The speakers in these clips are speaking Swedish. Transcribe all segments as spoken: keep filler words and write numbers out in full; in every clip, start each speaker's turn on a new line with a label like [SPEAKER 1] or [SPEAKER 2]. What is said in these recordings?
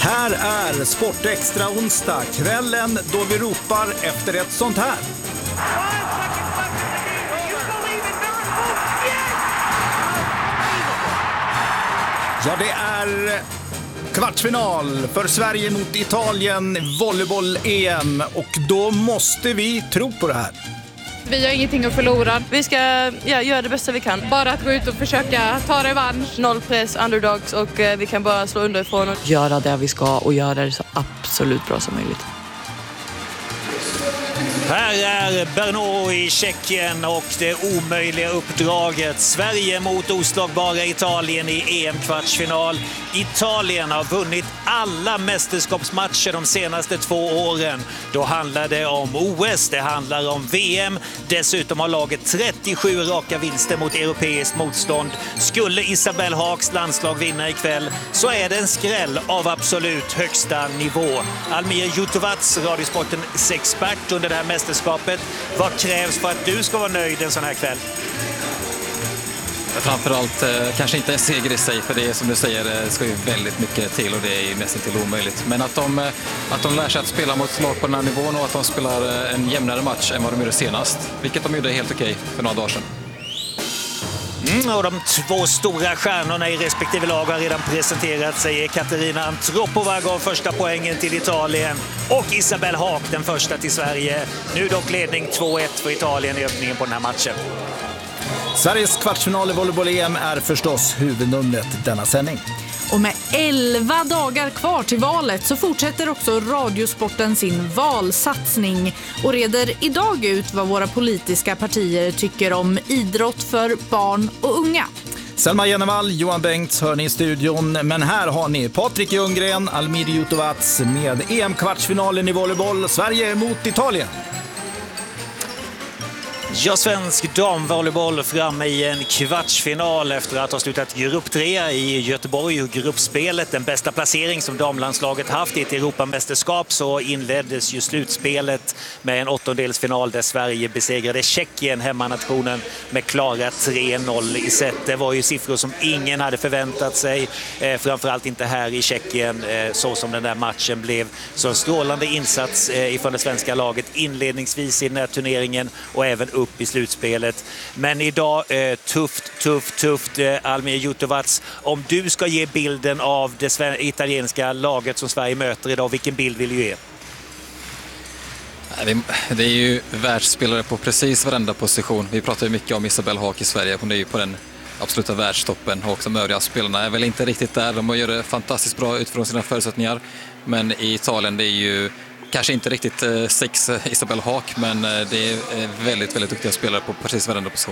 [SPEAKER 1] Här är Sportextra onsdag, kvällen då vi ropar efter ett sånt här. Ja, det är kvartsfinal för Sverige mot Italien, volleyboll-E M, och då måste vi tro på det här.
[SPEAKER 2] Vi har ingenting att förlora.
[SPEAKER 3] Vi ska ja, göra det bästa vi kan.
[SPEAKER 2] Bara att gå ut och försöka ta revansch.
[SPEAKER 3] Noll press, underdogs, och eh, vi kan bara slå underifrån och göra det vi ska och göra det så absolut bra som möjligt.
[SPEAKER 4] Här är Brno i Tjeckien och det omöjliga uppdraget. Sverige mot oslagbara Italien i E M-kvartsfinal. Italien har vunnit alla mästerskapsmatcher de senaste två åren. Då handlar det om O S, det handlar om V M. Dessutom har laget trettiosju raka vinster mot europeiskt motstånd. Skulle Isabelle Haaks landslag vinna ikväll så är det en skräll av absolut högsta nivå. Almir Jutovac, Radiosportens expert under det här mästerskapet. Vad krävs för att du ska vara nöjd en sån här kväll?
[SPEAKER 5] Framförallt eh, kanske inte en seger i sig, för det är som du säger, det ska ju väldigt mycket till och det är ju nästan till omöjligt. Men att de, att de lär sig att spela mot lag på den här nivån och att de spelar en jämnare match än vad de gjorde senast. Vilket de gjorde helt okej för några dagar sedan.
[SPEAKER 4] Mm, och de två stora stjärnorna i respektive lag har redan presenterat sig. Katarina Antropova gav första poängen till Italien och Isabelle Haak den första till Sverige. Nu dock ledning två ett för Italien i öppningen på den här matchen.
[SPEAKER 1] Sveriges kvartsfinal i volleyboll-E M är förstås huvudnumret denna sändning.
[SPEAKER 6] Och med elva dagar kvar till valet så fortsätter också Radiosporten sin valsatsning och reder idag ut vad våra politiska partier tycker om idrott för barn och unga.
[SPEAKER 1] Selma Jenevall, Johan Bengts hör ni i studion, men här har ni Patrik Ljunggren, Almir Jutovac med E M-kvartsfinalen i volleyboll, Sverige mot Italien.
[SPEAKER 4] Ja, svensk damvolleyboll framme i en kvartsfinal efter att ha slutat grupp tre i Göteborg och gruppspelet. Den bästa placering som damlandslaget haft i ett Europamästerskap, så inleddes ju slutspelet med en åttondelsfinal där Sverige besegrade Tjeckien, hemmanationen, med klara tre noll i set. Det var ju siffror som ingen hade förväntat sig, eh, framförallt inte här i Tjeckien, eh, så som den där matchen blev. Så en strålande insats eh, ifrån det svenska laget inledningsvis i den här turneringen och även upp i slutspelet. Men idag eh, tufft, tufft, tufft eh, Almir Jutovac. Om du ska ge bilden av det italienska laget som Sverige möter idag, vilken bild vill du ge?
[SPEAKER 5] Det är ju världsspelare på precis varenda position. Vi pratar ju mycket om Isabelle Haak i Sverige. Hon är ju på den absoluta världstoppen, och de övriga spelarna är väl inte riktigt där. De gör det fantastiskt bra utifrån sina förutsättningar. Men i Italien, det är ju kanske inte riktigt eh, sex eh, Isabelle Haak, men eh, det är eh, väldigt, väldigt duktiga spelare på precis varenda position.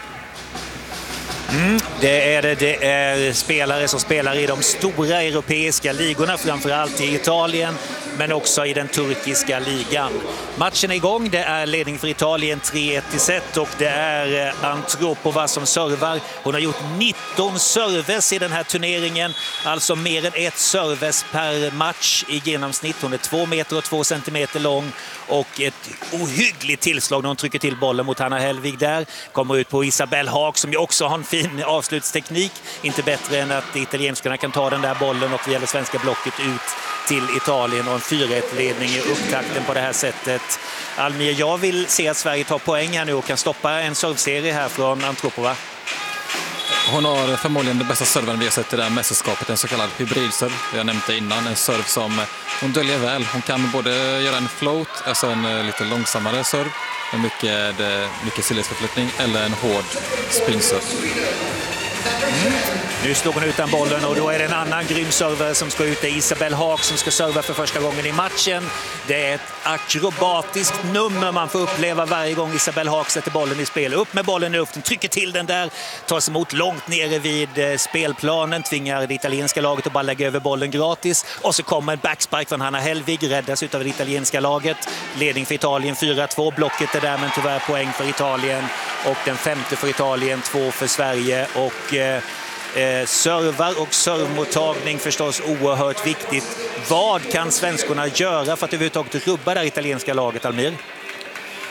[SPEAKER 4] Mm, det är det. Det är spelare som spelar i de stora europeiska ligorna, framförallt i Italien, men också i den turkiska ligan. Matchen är igång. Det är ledning för Italien tre ett i set, och det är Antropova som servar. Hon har gjort nitton serves i den här turneringen, alltså mer än ett serves per match i genomsnitt. Hon är två meter och två centimeter lång, och ett ohyggligt tillslag när hon trycker till bollen mot Hanna Hellvig där. Kommer ut på Isabelle Haak som ju också har en fin avslutsteknik. Inte bättre än att italienskarna kan ta den där bollen och via det svenska blocket ut till Italien, och en fyra ett-ledning i upptakten på det här sättet. Almir, jag vill se att Sverige tar poäng här nu och kan stoppa en servserie här från Antropova.
[SPEAKER 5] Hon har förmodligen det bästa serven vi har sett i det här mästerskapet, en så kallad hybridserv. Jag nämnde innan, en serv som hon döljer väl. Hon kan både göra en float, alltså en lite långsammare serv med mycket, mycket sidledsförflyttning, eller en hård springserv.
[SPEAKER 4] Mm. Nu slår hon utan bollen, och då är det en annan grym server som ska ut. Det är Isabelle Haak som ska serva för första gången i matchen. Det är ett akrobatiskt nummer man får uppleva varje gång Isabelle Haak sätter bollen i spel. Upp med bollen i luften, trycker till den där, tas emot långt nere vid spelplanen, tvingar det italienska laget att bara lägga över bollen gratis. Och så kommer en backspark från Hanna Hellvig, räddas utav det italienska laget. Ledning för Italien fyra två, blocket är där, men tyvärr poäng för Italien. Och den femte för Italien, två för Sverige. Och eh, Eh, servar och servmottagning förstås oerhört viktigt. Vad kan svenskorna göra för att överhuvudtaget rubba det italienska laget, Almir?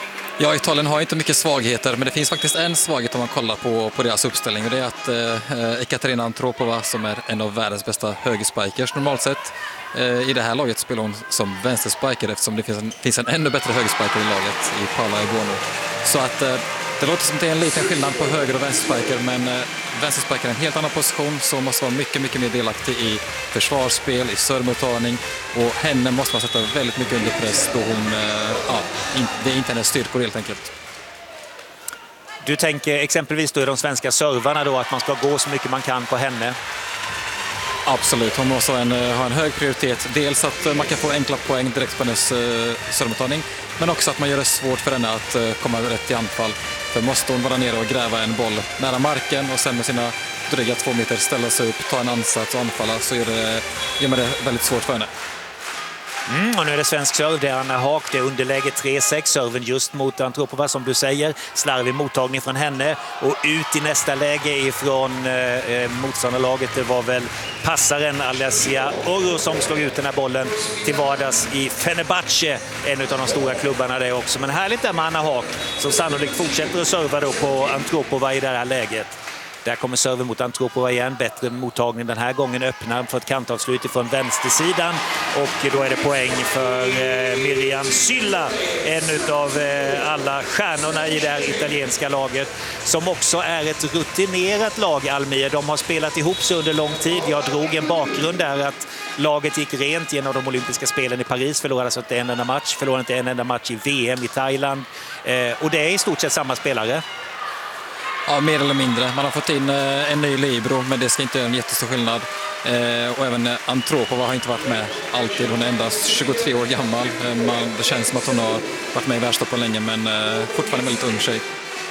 [SPEAKER 5] Ja, Italien har inte mycket svagheter, men det finns faktiskt en svaghet om man kollar på, på deras uppställning. Och det är att eh, Ekaterina Antropova, som är en av världens bästa högerspikers normalt sett, eh, i det här laget spelar hon som vänsterspiker eftersom det finns en, finns en ännu bättre högerspiker i laget, i Paula Ebono. Så att eh, det låter som att det är en liten skillnad på höger- och vänsterspiker, men eh, vänsterspiker är en helt annan position, så måste vara mycket, mycket mer delaktig i försvarsspel, i servemottagning, och henne måste man sätta väldigt mycket under press då hon, eh, ja, in, det är inte hennes styrkor helt enkelt.
[SPEAKER 4] Du tänker exempelvis då i de svenska servarna då att man ska gå så mycket man kan på henne?
[SPEAKER 5] Absolut, hon måste ha en, ha en hög prioritet. Dels att man kan få enkla poäng direkt på hennes uh, servemottagning, men också att man gör det svårt för henne att uh, komma rätt i anfall. För måste hon vara nere och gräva en boll nära marken och sen med sina dryga två meter ställa sig upp, ta en ansats och anfalla, så gör, det, gör man det väldigt svårt för henne.
[SPEAKER 4] Mm, och nu är det svensk serv, det är Anna Haak, det är underläge tre sex, serven just mot Antropova som du säger, slarvig mottagning från henne och ut i nästa läge ifrån eh, motståndarlaget. Det var väl passaren Alessia Orro som slog ut den här bollen till vardags i Fenerbahce, en av de stora klubbarna där också. Men härligt där med Anna Haak som sannolikt fortsätter att serva då på Antropova i det här läget. Där kommer serven mot Antropova igen. Bättre mottagning den här gången. Öppnar för ett kantavslut från vänstersidan. Och då är det poäng för eh, Miriam Sylla. En av eh, alla stjärnorna i det här italienska laget. Som också är ett rutinerat lag, Almir. De har spelat ihop sig under lång tid. Jag drog en bakgrund där att laget gick rent genom de olympiska spelen i Paris. Förlorade alltså inte en enda match. Förlorade inte en enda match i V M i Thailand. Eh, och det är i stort sett samma spelare.
[SPEAKER 5] Ja, mer eller mindre. Man har fått in en ny libero, men det ska inte göra en jättestor skillnad. Eh, och även Antropova har inte varit med alltid. Hon är endast tjugotre år gammal. Eh, man, det känns som att hon har varit med i världstoppen länge, men eh, fortfarande väldigt ung tjej.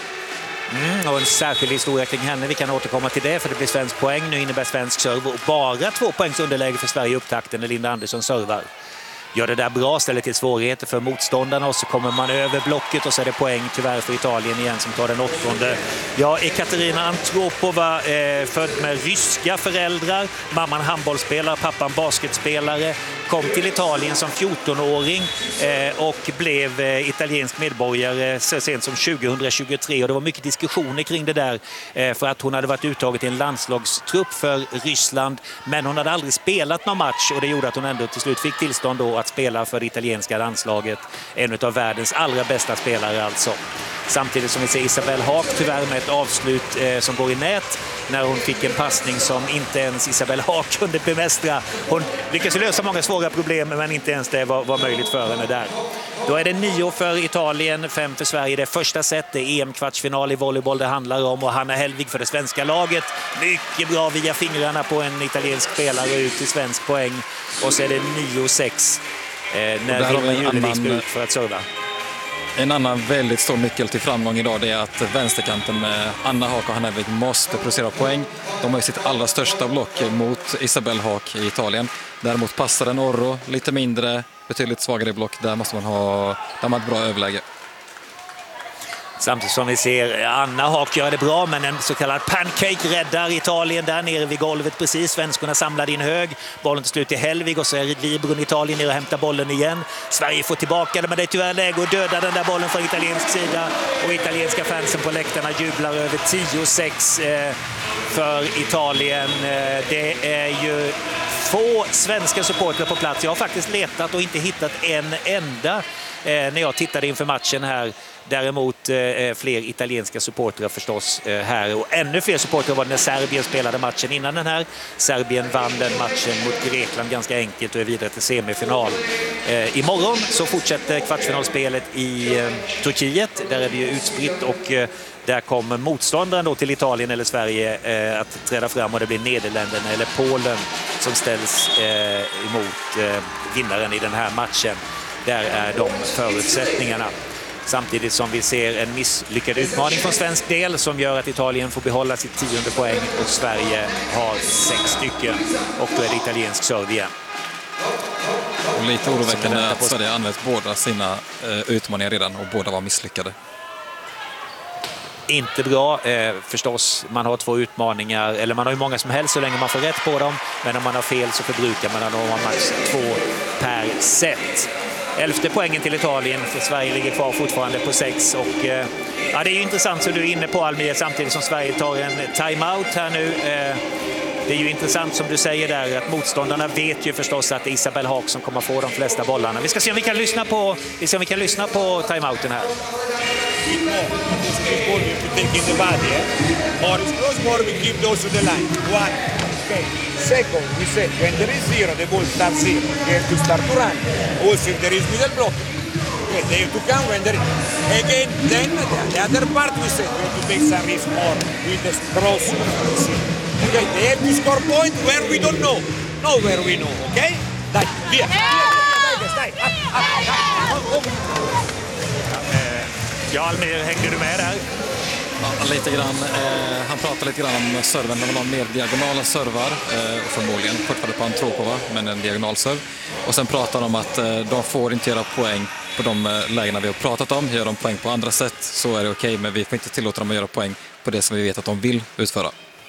[SPEAKER 4] Mm, och en särskild historia kring henne. Vi kan återkomma till det, för det blir svensk poäng. Nu innebär svensk serv och bara två poängs underläge för Sverige i upptakten när Linda Andersson servar. Gör det där bra, ställer till svårigheter för motståndarna och så kommer man över blocket och så är det poäng tyvärr för Italien igen som tar den åttonde. Ja, Ekaterina Antropova, eh, född med ryska föräldrar, mamman handbollsspelare, pappan basketspelare, kom till Italien som fjortonåring eh, och blev eh, italiensk medborgare så sent som tjugohundratjugotre, och det var mycket diskussioner kring det där eh, för att hon hade varit uttaget i en landslagstrupp för Ryssland, men hon hade aldrig spelat någon match, och det gjorde att hon ändå till slut fick tillstånd då att spela för det italienska landslaget. En av världens allra bästa spelare alltså. Samtidigt som vi ser Isabelle Haak tyvärr med ett avslut eh, som går i nät när hon fick en passning som inte ens Isabelle Haak kunde bemästra. Hon lyckades lösa många svåra problem, men inte ens det var, var möjligt för henne där. Då är det nio för Italien, fem för Sverige. Det är första set, det är E M-kvartsfinal i volleyboll det handlar om, och Hanna Hellvig för det svenska laget. Mycket bra via fingrarna på en italiensk spelare ut i svensk poäng. Och så är det nio sex eh, när Vilma Julevik ska ut för att serva.
[SPEAKER 5] En annan väldigt stor nyckel till framgång idag, det är att vänsterkanten med Anna Haak och Hanna Hellvig måste producera poäng. De har ju sitt allra största block mot Isabelle Haak i Italien. Däremot passar en Orro lite mindre, betydligt svagare block. Där måste man ha, där man har ett bra överläge.
[SPEAKER 4] Samtidigt som vi ser Anna Haak gör det bra, men en så kallad pancake räddar Italien där nere vid golvet precis. Svenskorna samlade in hög. Bollen till slut till Hellvig och så är Libron Italien ner och hämtar bollen igen. Sverige får tillbaka det, men det är tyvärr läge att döda den där bollen från italiensk sida. Och italienska fansen på läktarna jublar över tio sex för Italien. Det är ju få svenska supportrar på plats. Jag har faktiskt letat och inte hittat en enda när jag tittade inför matchen här. Däremot eh, fler italienska supportrar förstås eh, här, och ännu fler supportrar var det när Serbien spelade matchen innan den här. Serbien vann den matchen mot Grekland ganska enkelt och är vidare till semifinal. Eh, imorgon så fortsätter kvartsfinalspelet i eh, Turkiet. Där är det ju utspritt, och eh, där kommer motståndaren då till Italien eller Sverige eh, att träda fram, och det blir Nederländerna eller Polen som ställs eh, emot eh, vinnaren i den här matchen. Där är de förutsättningarna. Samtidigt som vi ser en misslyckad utmaning från svensk del som gör att Italien får behålla sitt tionde poäng och Sverige har sex stycken. Och då är det italiensk serve igen.
[SPEAKER 5] Och lite oroväckande att Sverige har använt båda sina eh, utmaningar redan, och båda var misslyckade.
[SPEAKER 4] Inte bra eh, förstås. Man har två utmaningar, eller man har ju många som helst så länge man får rätt på dem. Men om man har fel så förbrukar man dem, och man har max två per set. elfte poängen till Italien, för Sverige ligger kvar fortfarande på sex. Och, eh, ja, det är ju intressant som du är inne på, Almir, samtidigt som Sverige tar en timeout här nu. Eh, det är ju intressant som du säger där att motståndarna vet ju förstås att det är Isabelle Haak som kommer få de flesta bollarna. Vi ska se om vi kan lyssna på, vi ska se om vi kan lyssna på timeouten här.
[SPEAKER 7] Okay. Second, we said when there is zero, the ball starts here. You have to start to run. Also, if there is middle block, okay, they have to come when there is. Again, then the other part we said we have to take some risk more with the cross. Okay, they have to score point where we don't know, not where we know. Okay, that here.
[SPEAKER 4] Ja, Almir, hängde du med där?
[SPEAKER 5] Ja, lite grann. Eh, han pratar lite grann om serven. De vill ha mer diagonala servar, eh, förmodligen. Fortfarande på Antropova, men en diagonalserv. Och sen pratar de om att eh, de får inte göra poäng på de eh, lägena vi har pratat om. Gör de poäng på andra sätt så är det okej, men vi får inte tillåta dem att göra poäng på det som vi vet att de vill utföra.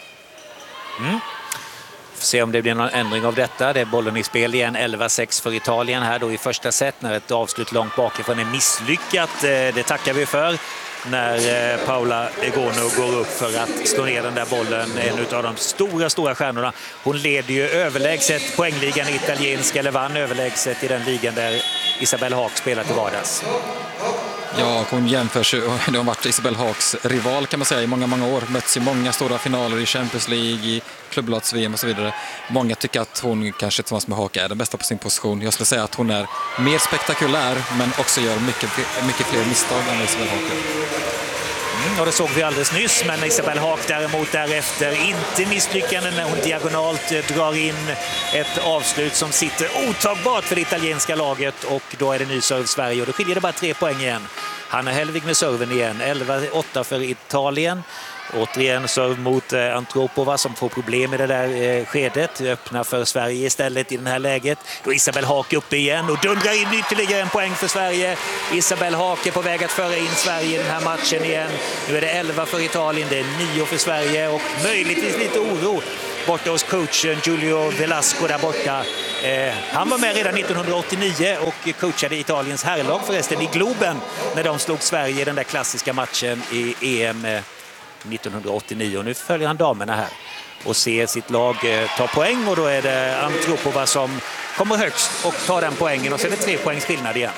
[SPEAKER 4] Mm. Får se om det blir någon ändring av detta. Det är bollen i spel igen, elva sex för Italien här då i första set när ett avslut långt bakifrån är misslyckat. Det tackar vi för när Paula Egonu går upp för att slå ner den där bollen. En av de stora, stora stjärnorna. Hon leder ju överlägset poängligan i italienska, eller vann överlägset i den ligan där Isabelle Haak spelar till vardags.
[SPEAKER 5] Ja, hon jämförs ju, det har varit Isabelle Haaks rival kan man säga i många, många år. Möts i många stora finaler i Champions League, i klubblags-V M och så vidare. Många tycker att hon kanske tillsammans med Haak är den bästa på sin position. Jag skulle säga att hon är mer spektakulär men också gör mycket, mycket fler misstag än Isabelle Haak.
[SPEAKER 4] Mm, och det såg vi alldeles nyss, men Isabelle Haak däremot därefter inte misslyckande när hon diagonalt drar in ett avslut som sitter otagbart för det italienska laget, och då är det ny serve Sverige och då skiljer det bara tre poäng igen. Hanna Hellvig med serven igen, elva åtta för Italien. Återigen serve mot eh, Antropova som får problem i det där eh, skedet. Öppnar för Sverige istället i det här läget. Då Isabelle Haak uppe igen och dundrar in ytterligare en poäng för Sverige. Isabelle Haak är på väg att föra in Sverige i den här matchen igen. Nu är det elva för Italien, det är nio för Sverige och möjligtvis lite oro borta hos coachen Giulio Velasco där borta. Eh, han var med redan nittonhundraåttionio och coachade Italiens herrlag förresten i Globen när de slog Sverige i den där klassiska matchen i E M eh, nittonhundraåttionio. Nu följer han damerna här och ser sitt lag eh, ta poäng, och då är det Antropova som kommer högst och tar den poängen, och så är det tre poängs skillnad igen.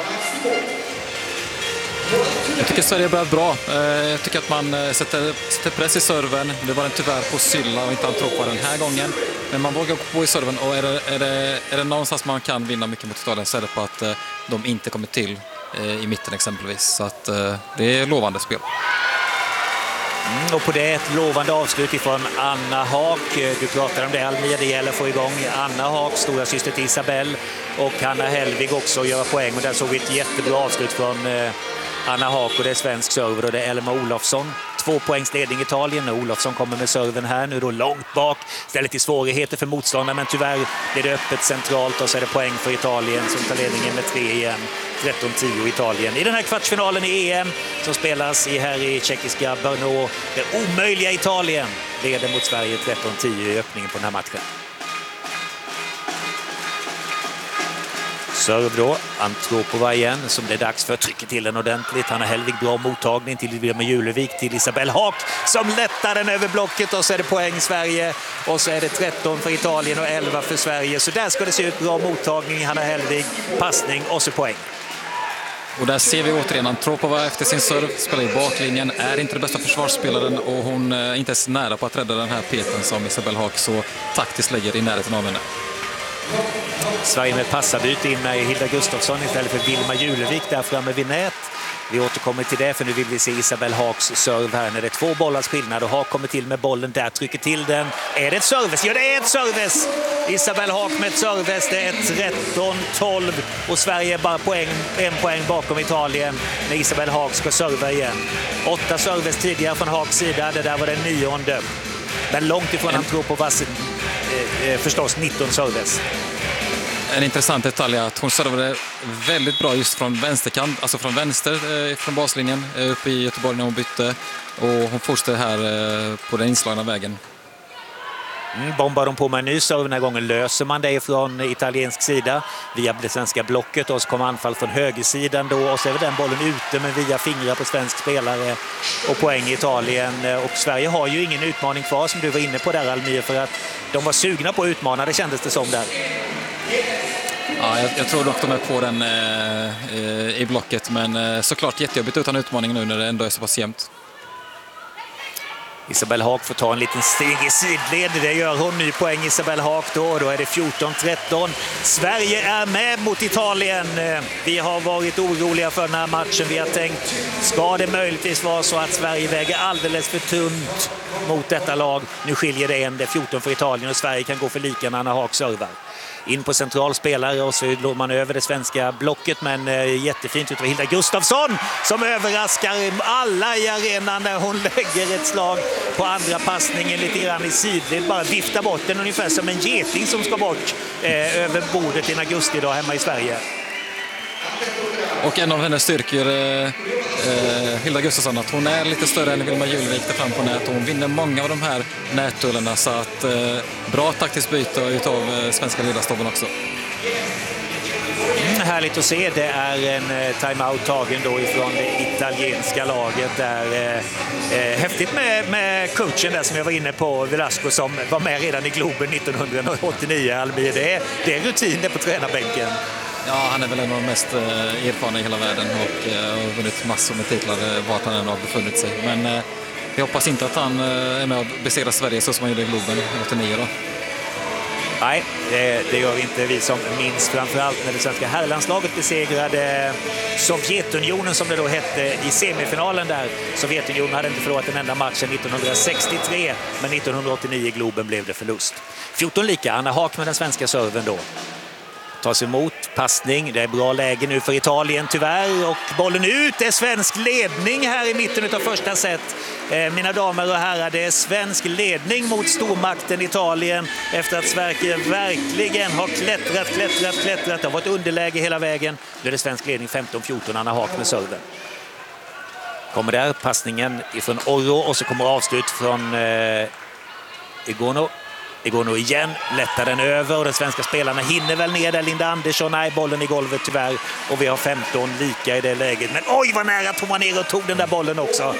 [SPEAKER 5] Jag tycker Sverige börjar bra. Jag tycker att man sätter, sätter press i serven. Det var den tyvärr på Sylla och inte Antropova den här gången. Men man vågar gå på i serven, och är det, är det, är det någonstans man kan vinna mycket mot Italien så är det på att de inte kommer till i mitten exempelvis. Så att det är lovande spel.
[SPEAKER 4] Mm, och på det ett lovande avslut ifrån Anna Haak. Du pratar om det, Almir, det gäller att få igång Anna Haak, stora syster till Isabelle, och Hanna Hellvig också göra poäng. Och där såg vi ett jättebra avslut från eh, Anna Haak, och det är svensk server och det är Elma Olofsson. Två poängs ledning Italien, och Olofsson kommer med serven här nu då långt bak. Ställer till svårigheter för motståndaren, men tyvärr blir det öppet centralt, och så är det poäng för Italien som tar ledningen med tre igen. tretton tio Italien i den här kvartsfinalen i E M som spelas i här i tjeckiska Brno. Det omöjliga Italien leder mot Sverige tretton tio i öppningen på den här matchen. Serve då, Antropova igen, som det är dags för, trycker till den ordentligt. Hanna Hellvig bra mottagning till Vilma Julevik, till Isabelle Haak som lättar den över blocket, och så är det poäng Sverige, och så är det tretton för Italien och elva för Sverige. Så där ska det se ut, bra mottagning, Hanna Hellvig, passning och så poäng.
[SPEAKER 5] Och där ser vi återigen Antropova efter sin serve, spelar i baklinjen, är inte den bästa försvarsspelaren, och hon är inte ens nära på att rädda den här peten som Isabelle Haak så taktiskt lägger i närheten av henne.
[SPEAKER 4] Sverige med passarbyte in med Hilda Gustafsson istället för Vilma Julevik där framme vid nät. Vi återkommer till det, för nu vill vi se Isabelle Haaks serve här när det är två bollars skillnad, och Haak kommer till med bollen där, trycker till den. Är det ett service? Ja, det är ett service! Isabelle Haak med ett service, det är tretton tolv, och Sverige är bara poäng, en poäng bakom Italien när Isabelle Haak ska serva igen. Åtta service tidigare från Haaks sida, det där var den nionde. Men långt ifrån Antropovas eh, eh, förstås nitton service.
[SPEAKER 5] En intressant detalj är att hon servade väldigt bra just från vänsterkant, alltså från vänster eh, från baslinjen eh, uppe i Göteborg när hon bytte, och hon fortsätter här eh, på den inslagna vägen.
[SPEAKER 4] Mm, bombar de på med en ny serve den här gången, löser man det från italiensk sida via det svenska blocket, och så kommer anfall från högersidan då, och så är den bollen ute men via fingrar på svensk spelare och poäng i Italien. Och Sverige har ju ingen utmaning kvar som du var inne på där, Almir, för att de var sugna på att utmana, det kändes det som där.
[SPEAKER 5] Ja, jag, jag tror dock de är på den eh, i blocket, men eh, såklart jättejobbigt utan utmaning nu när det ändå är så pass jämnt.
[SPEAKER 4] Isabelle Haak får ta en liten steg i sidled. Det gör hon. Ny poäng Isabelle Haak då. Då är det fjorton tretton. Sverige är med mot Italien. Vi har varit oroliga för den här matchen. Vi har tänkt, ska det möjligtvis vara så att Sverige väger alldeles för tunt mot detta lag? Nu skiljer det en, det är fjorton för Italien, och Sverige kan gå för lika när Anna Haak servar. In på central spelare, och så låg man över det svenska blocket, men eh, jättefint utav Hilda Gustafsson som överraskar alla i arenan när hon lägger ett slag på andra passningen lite grann i sidled, bara viftar bort den ungefär som en geting som ska bort eh, över bordet i augusti idag hemma i Sverige.
[SPEAKER 5] Och en av hennes styrkor, eh, Hilda Gustafsson, att hon är lite större än Vilma Julvik där fram på nät. Hon vinner många av de här nättullarna, så att eh, bra taktiskt byte utav eh, svenska ledarstaben också.
[SPEAKER 4] Mm, härligt att se. Det är en eh, timeout tagen då ifrån det italienska laget. Där, eh, eh, häftigt med, med coachen där som jag var inne på, Velasco, som var med redan i Globen nittonhundraåttionio. Almir, det är, det är rutiner på tränarbänken.
[SPEAKER 5] Ja, han är väl en av de mest eh, erfarna i hela världen och eh, har vunnit massor med titlar eh, vart han än har befunnit sig. Men eh, vi hoppas inte att han eh, är med och besegrar Sverige så som han gjorde i Globen åttionio då.
[SPEAKER 4] Nej, det, det gör inte vi som minns, framförallt när det svenska herrlandslaget besegrade Sovjetunionen som det då hette i semifinalen där. Sovjetunionen hade inte förlorat en enda match sedan nittonhundrasextiotre, men nittonhundraåttionio i Globen blev det förlust. fjorton lika, Anna Haak med den svenska serven då. Tas emot, passning, det är bra läge nu för Italien tyvärr, och bollen ut, det är svensk ledning här i mitten av första set. Eh, mina damer och herrar, det är svensk ledning mot stormakten Italien efter att Sverige verkligen har klättrat, klättrat, klättrat. Det har varit underläge hela vägen. Nu är det svensk ledning femton fjorton, Anna Haak med serven. Kommer där passningen ifrån Orro, och så kommer avslut från eh, Igono. Det går nog igen, lättar den över, och den svenska spelarna hinner väl ner där. Linda Andersson, nej, bollen i golvet tyvärr, och vi har femton lika i det läget. Men oj vad nära tog man ner och tog den där bollen också.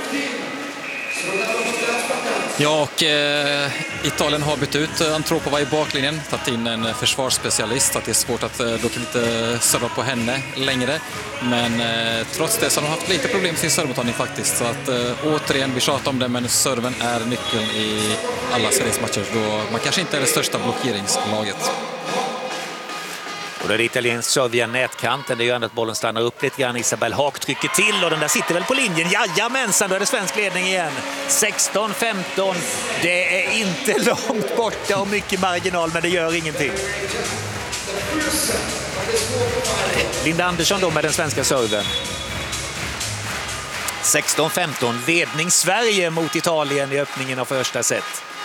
[SPEAKER 5] Ja, och eh, Italien har bytt ut Antropova i baklinjen, tagit in en försvarsspecialist, att det är svårt att eh, då kan inte serva på henne längre. Men eh, trots det så har de haft lite problem med sin servemottagning faktiskt. Så att eh, återigen, vi tjatar om det, men serven är nyckeln i alla Sveriges matcher då man kanske inte är det största blockeringslaget.
[SPEAKER 4] Och då är det italiensk serve via nätkanten. Det gör att bollen stannar upp lite grann. Isabelle Haak trycker till, och den där sitter väl på linjen. Jajamensan, då är det svensk ledning igen. sexton femton. Det är inte långt borta och mycket marginal, men det gör ingenting. Linda Andersson då med den svenska serven. sexton femton. Ledning Sverige mot Italien i öppningen av första set.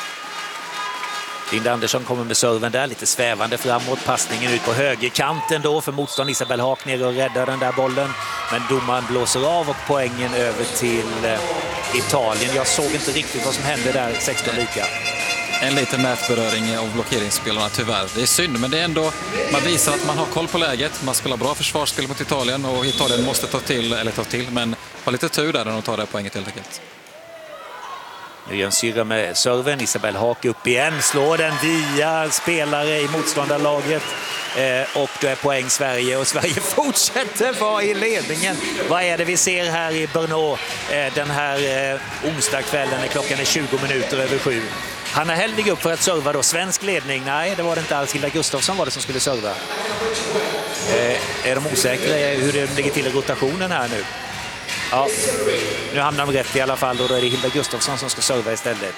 [SPEAKER 4] Linda Andersson kommer med serven där, lite svävande framåt, passningen ut på högerkanten då för motstånd. Isabelle Haak ner och räddar den där bollen, men domaren blåser av och poängen över till Italien. Jag såg inte riktigt vad som hände där, sexton lika.
[SPEAKER 5] En liten nätberöring av blockeringsspelarna tyvärr. Det är synd, men det är ändå, man visar att man har koll på läget. Man spelar bra försvarsspel mot Italien, och Italien måste ta till, eller ta till, men ha lite tur där när de tar det poänget helt enkelt.
[SPEAKER 4] Nu gör en syra med serven. Isabelle Haak upp igen. Slår den via spelare i motståndarlaget. Eh, och då är poäng Sverige. Och Sverige fortsätter vara i ledningen. Vad är det vi ser här i Brno eh, den här eh, onsdagskvällen när klockan är tjugo minuter över sju? Hanna Heldig upp för att serva då. Svensk ledning. Nej, det var det inte alls. Hilda Gustafsson var det som skulle serva. Eh, är de osäkra hur det ligger till i rotationen här nu? Ja, nu hamnar de rätt i alla fall, och då är det Hilda Gustafsson som ska serva istället.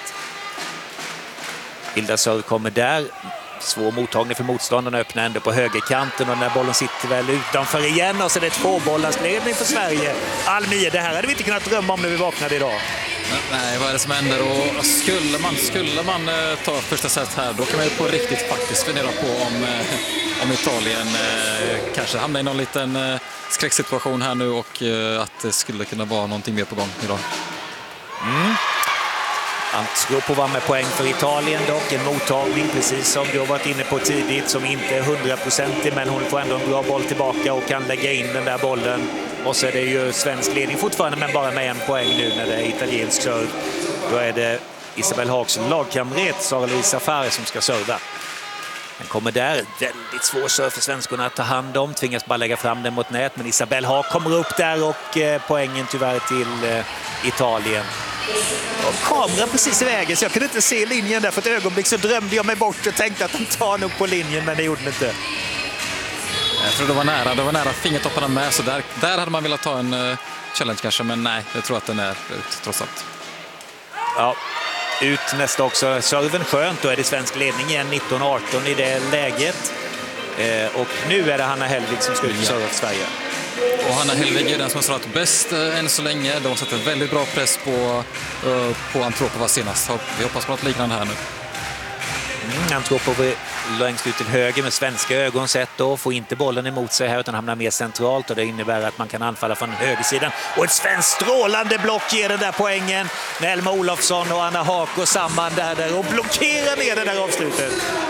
[SPEAKER 4] Hilda serv kommer där. Svår mottagning för motståndarna, öppnar ändå på högerkanten, och den här bollen sitter väl utanför igen, och så är det två bollars ledning för Sverige. Almir, det här hade vi inte kunnat drömma om när vi vaknade idag.
[SPEAKER 5] Nej, vad är det som händer? Och skulle man, skulle man eh, ta första set här, då kan man ju på riktigt faktiskt fundera på om, eh, om Italien eh, kanske hamnar i någon liten eh, skräcksituation här nu, och eh, att det skulle kunna vara någonting mer på gång idag.
[SPEAKER 4] Mm. Antropova med poäng för Italien dock. En mottagning, precis som du har varit inne på tidigt, som inte är hundraprocentig, men hon får ändå en bra boll tillbaka och kan lägga in den där bollen. Och så är det ju svensk ledning fortfarande, men bara med en poäng nu när det är italiensk serv. Då är det Isabelle Haaks lagkamrat Sara-Louise Affari som ska serva. Den kommer där, väldigt svår serv för svenskorna att ta hand om. Tvingas bara lägga fram den mot nät, men Isabelle Haak kommer upp där och eh, poängen tyvärr till eh, Italien. Och kameran precis i vägen, så jag kunde inte se linjen där. För ett ögonblick så drömde jag mig bort och tänkte att den tar nog på linjen, men det gjorde den inte.
[SPEAKER 5] Jag tror det var nära, det var nära fingertopparna med, så där, där hade man velat ta en uh, challenge kanske, men nej, jag tror att den är ut trots allt.
[SPEAKER 4] Ja, ut nästa också. Serven skönt, då är det svensk ledning igen, nitton arton i det läget. Eh, och nu är det Hanna Hellvig som ska ut och serva för Sverige.
[SPEAKER 5] Och Hanna Hellvig är den som har servat bäst eh, än så länge. De har satt en väldigt bra press på, uh, på Antropova senast. Vi hoppas på något liknande här nu.
[SPEAKER 4] Mm, Antropova längst ut till höger med svenska ögon sett då. Får inte bollen emot sig här utan hamnar mer centralt, och det innebär att man kan anfalla från högersidan. Och ett svenskt strålande block ger den där poängen med Elma Olofsson och Anna Haak och samman där, där och blockerar ner det där avslutet.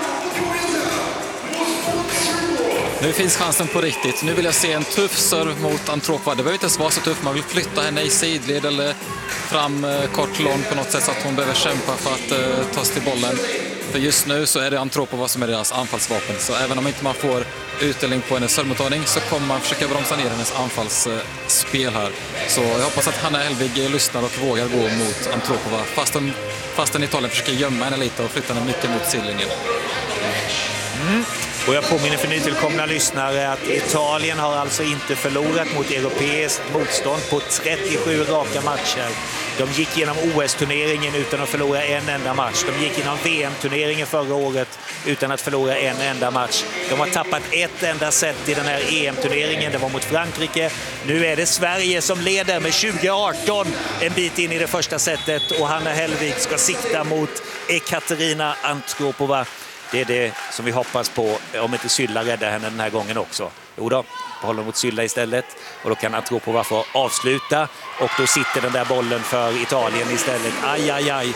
[SPEAKER 5] Nu finns chansen på riktigt. Nu vill jag se en tuff serv mot Antropova. Det behöver inte ens vara så tuff. Man vill flytta henne i sidled eller fram eh, kort lång på något sätt så att hon behöver kämpa för att eh, ta sig till bollen. För just nu så är det Antropova som är deras anfallsvapen. Så även om inte man får utdelning på hennes servmottagning så kommer man försöka bromsa ner hennes anfallsspel här. Så jag hoppas att Hanna Hellvig lyssnar och vågar gå mot Antropova. Fastän, fastän Italien försöker gömma henne lite och flytta henne mycket mot sidlinjen.
[SPEAKER 4] Mm. Och jag påminner för nytillkomna lyssnare att Italien har alltså inte förlorat mot europeiskt motstånd på trettiosju raka matcher. De gick genom O S-turneringen utan att förlora en enda match. De gick genom V M-turneringen förra året utan att förlora en enda match. De har tappat ett enda set i den här E M-turneringen. Det var mot Frankrike. Nu är det Sverige som leder med tjugo arton en bit in i det första setet. Och Hanna Hellvig ska sikta mot Ekaterina Antropova. Det är det som vi hoppas på, om inte Sylla räddar henne den här gången också. Jo då, håller mot Sylla istället. Och då kan Antropova få avsluta. Och då sitter den där bollen för Italien istället. Aj, aj, aj.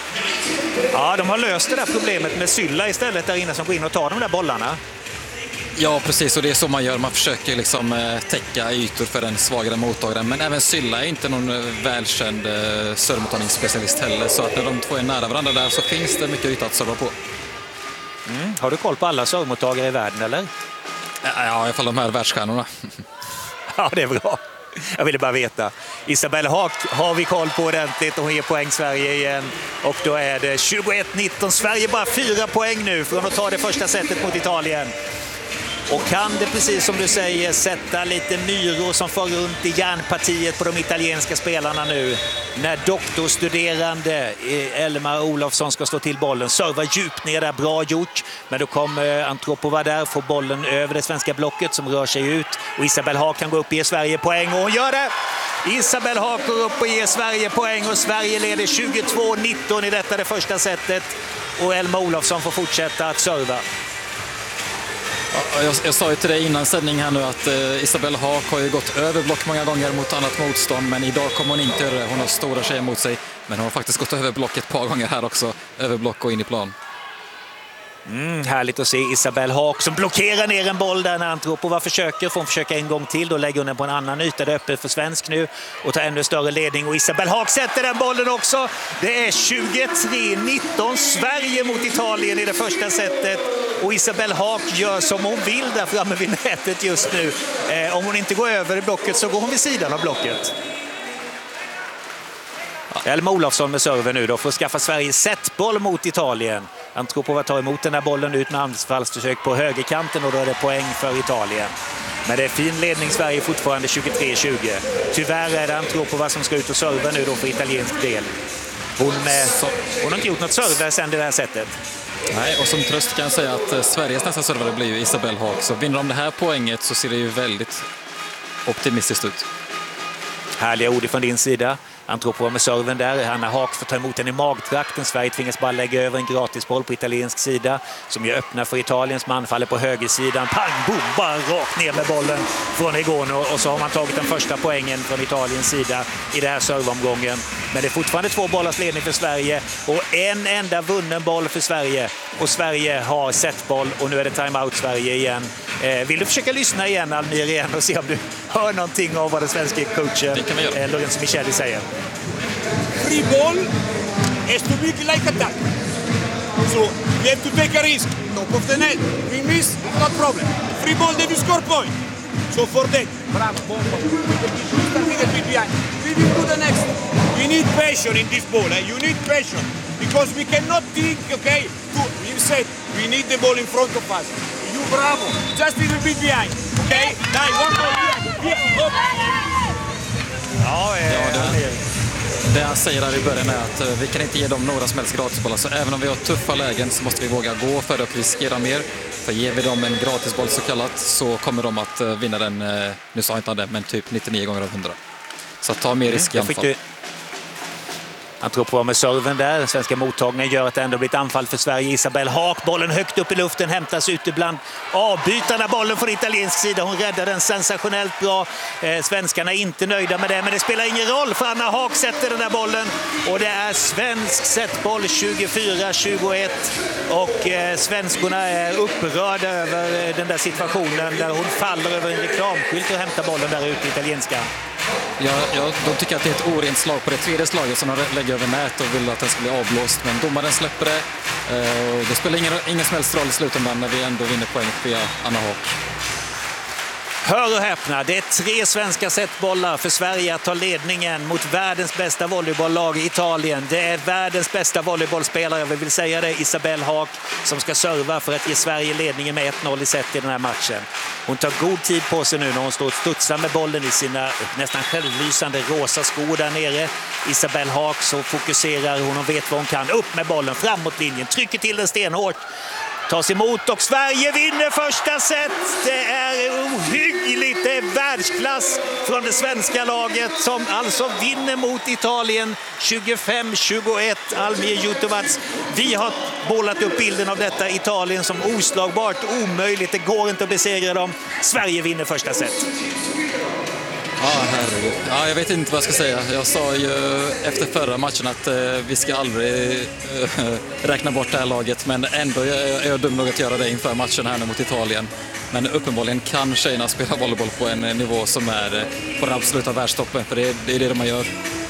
[SPEAKER 4] Ja, de har löst det där problemet med Sylla istället där inne som går in och tar de där bollarna.
[SPEAKER 5] Ja, precis. Och det är så man gör. Man försöker liksom eh, täcka ytor för den svagare mottagaren. Men även Sylla är inte någon eh, välkänd eh, servmottagningsspecialist heller. Så att när de två är nära varandra där så finns det mycket yta att serva på.
[SPEAKER 4] Mm. Har du koll på alla servmottagare i världen, eller?
[SPEAKER 5] Ja, i alla fall de här världsstjärnorna.
[SPEAKER 4] Ja, det är bra. Jag ville bara veta. Isabelle Haak har vi koll på ordentligt och hon ger poäng Sverige igen. Och då är det tjugoett nitton. Sverige bara fyra poäng nu från att ta det första setet mot Italien. Och kan det, precis som du säger, sätta lite myror som får runt i järnpartiet på de italienska spelarna nu. När doktorstuderande Elma Olofsson ska slå till bollen. Serva djupt ner där, bra gjort. Men då kommer Antropova där, får bollen över det svenska blocket som rör sig ut. Och Isabelle Haak kan gå upp och ge Sverige poäng, och hon gör det! Isabelle Haak går upp och ger Sverige poäng och Sverige leder tjugotvå nitton i detta det första setet. Och Elma Olofsson får fortsätta att serva.
[SPEAKER 5] Jag, jag sa ju till dig innan sändning här nu att eh, Isabelle Haak har ju gått över block många gånger mot annat motstånd, men idag kommer hon inte göra det. Hon har stora tjejer mot sig, men hon har faktiskt gått över block ett par gånger här också. Över block och in i plan.
[SPEAKER 4] Mm, härligt att se Isabelle Haak som blockerar ner en boll där när Antropova försöker. Får hon försöka en gång till, då lägger hon den på en annan yta. Det är öppet för svensk nu och tar ännu större ledning. Och Isabelle Haak sätter den bollen också. Det är tjugotre nitton Sverige mot Italien i det första setet. Och Isabelle Haak gör som hon vill där framme vid nätet just nu. Eh, om hon inte går över i blocket så går hon vid sidan av blocket. Elma Olofsson med serven nu då för att skaffa Sverige setboll mot Italien. Antropova tar emot den här bollen ut med anfallsförsök på högerkanten och då är det poäng för Italien. Men det är fin ledning Sverige fortfarande tjugotre tjugo. Tyvärr är det Antropova som ska ut och serva nu då för italiensk del. Hon, eh, hon har inte gjort något serv sen det här sättet.
[SPEAKER 5] Nej, och som tröst kan jag säga att Sveriges nästa servare blir ju Isabelle Haak. Så vinner de det här poänget så ser det ju väldigt optimistiskt ut.
[SPEAKER 4] Härliga ord från din sida. Antropova med serven där. Anna Haak får ta emot den i magtrakten. Sverige tvingas bara lägga över en gratisboll på italiensk sida som ju öppnar för Italiens man, faller på högersidan. Pang, boom, bara rakt ner med bollen från Egono, och så har man tagit den första poängen från Italiens sida i det här servomgången. Men det är fortfarande två bollars ledning för Sverige och en enda vunnen boll för Sverige. Och Sverige har setboll och nu är det timeout Sverige igen. Eh, vill du försöka lyssna igen, Almir, igen och se om du hör någonting av vad den svenska coachen eh, Lorenzo Micheli säger?
[SPEAKER 7] Free ball is too big like attack. So we have to take a risk. Top of the net. We miss, not problem. Free ball, then you score point. So for that, bravo, bomba. Starting a bit behind. We will do the next. We need passion in this ball. Eh? You need passion. Because we cannot think, okay, to, you said we need the ball in front of us. You bravo. Just a little bit behind. Okay? Now, one ball here. Here. Up.
[SPEAKER 4] Ja, eh,
[SPEAKER 5] ja det, det han säger där i början är att uh, vi kan inte ge dem några som helst gratisbollar. Så även om vi har tuffa lägen så måste vi våga gå för det och riskera mer. För ger vi dem en gratisboll så kallat så kommer de att uh, vinna den, uh, nu sa jag inte det, men typ nittionio gånger av hundra. Så ta mer risk i
[SPEAKER 4] mm,
[SPEAKER 5] anfall.
[SPEAKER 4] Han tror på med serven där. Den svenska mottagningen gör att det ändå blir ett anfall för Sverige. Isabel Haak, bollen högt upp i luften, hämtas ut ibland avbytarna. Bollen från italiensk sida. Hon räddar den sensationellt bra. Eh, svenskarna är inte nöjda med det, men det spelar ingen roll för Anna Haak sätter den där bollen. Och det är svensk setboll tjugofyra tjugoett. Och eh, svenskorna är upprörda över den där situationen där hon faller över en reklamskylt och hämtar bollen där ute i italienska.
[SPEAKER 5] Ja, ja, de tycker att det är ett orent slag på det tredje slaget som de lägger över nät och vill att den ska bli avblåst. Men domaren släpper det. Eh, det spelar ingen, ingen som helst roll i slutändan när vi ändå vinner poäng via Anna Haak.
[SPEAKER 4] Hör och häpna, det är tre svenska setbollar för Sverige att ta ledningen mot världens bästa volleybolllag i Italien. Det är världens bästa volleybollspelare, vi vill säga det, Isabel Haak, som ska serva för att ge Sverige ledningen med ett noll i set i den här matchen. Hon tar god tid på sig nu när hon står och studsar med bollen i sina nästan självlysande rosa skor där nere. Isabel Haak så fokuserar hon och vet vad hon kan. Upp med bollen, framåt linjen, trycker till den stenhårt. Tas emot och Sverige vinner första set. Det är ohyggligt, det är världsklass från det svenska laget som alltså vinner mot Italien tjugofem tjugoett. Almir Jutovac, vi har bollat upp bilden av detta Italien som oslagbart, omöjligt, det går inte att besegra dem. Sverige vinner första set.
[SPEAKER 5] Ja, herregud. Ja, jag vet inte vad jag ska säga. Jag sa ju efter förra matchen att eh, vi ska aldrig eh, räkna bort det här laget, men ändå är jag dum nog att göra det inför matchen här nu mot Italien. Men uppenbarligen kan tjejerna spela volleyboll på en nivå som är eh, på den absoluta världstoppen, för det, det är det de gör.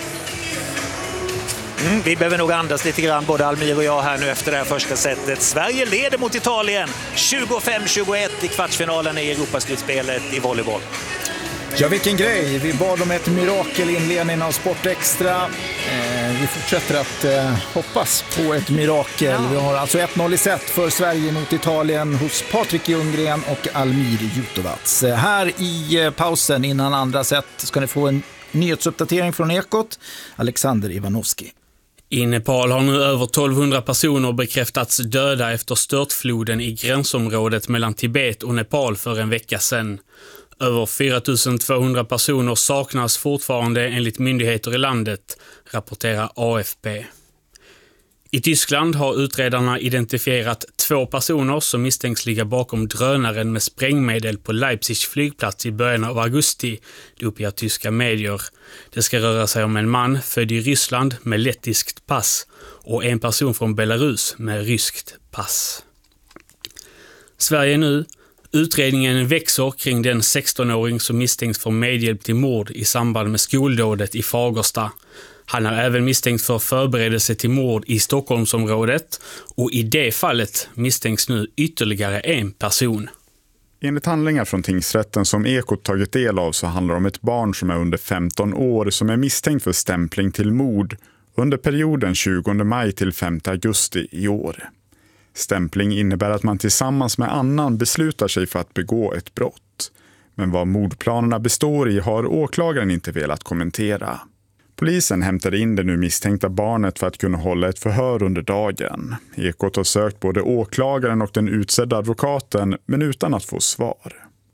[SPEAKER 4] Mm, vi behöver nog andas lite grann, både Almir och jag här nu efter det här första setet. Sverige leder mot Italien tjugofem tjugoett i kvartsfinalen i Europaslutspelet i volleyboll.
[SPEAKER 1] Ja, vilken grej. Vi bad om ett mirakel i inledningen av Sport Extra. Eh, vi fortsätter att eh, hoppas på ett mirakel. Ja. Vi har alltså ett noll i set för Sverige mot Italien hos Patrik Ljunggren och Almir Jutovac. Eh, här i eh, pausen innan andra set ska ni få en nyhetsuppdatering från Ekot. Alexander Ivanovski.
[SPEAKER 8] I Nepal har nu över tolvhundra personer bekräftats döda efter störtfloden i gränsområdet mellan Tibet och Nepal för en vecka sedan. Över fyra tusen tvåhundra personer saknas fortfarande enligt myndigheter i landet, rapporterar A F P. I Tyskland har utredarna identifierat två personer som misstänks ligga bakom drönaren med sprängmedel på Leipzigs flygplats i början av augusti, det uppger tyska medier. Det ska röra sig om en man född i Ryssland med lettiskt pass och en person från Belarus med ryskt pass. Sverige nu. Utredningen växer kring den sextonåring som misstänks för medhjälp till mord i samband med skoldådet i Fagersta. Han är även misstänkt för förberedelse till mord i Stockholmsområdet och i det fallet misstänks nu ytterligare en person.
[SPEAKER 9] Enligt handlingar från tingsrätten som Ekot tagit del av så handlar det om ett barn som är under femton år som är misstänkt för stämpling till mord under perioden tjugonde maj till femte augusti i år. Stämpling innebär att man tillsammans med annan beslutar sig för att begå ett brott. Men vad mordplanerna består i har åklagaren inte velat kommentera. Polisen hämtade in det nu misstänkta barnet för att kunna hålla ett förhör under dagen. Ekot har sökt både åklagaren och den utsedda advokaten men utan att få svar.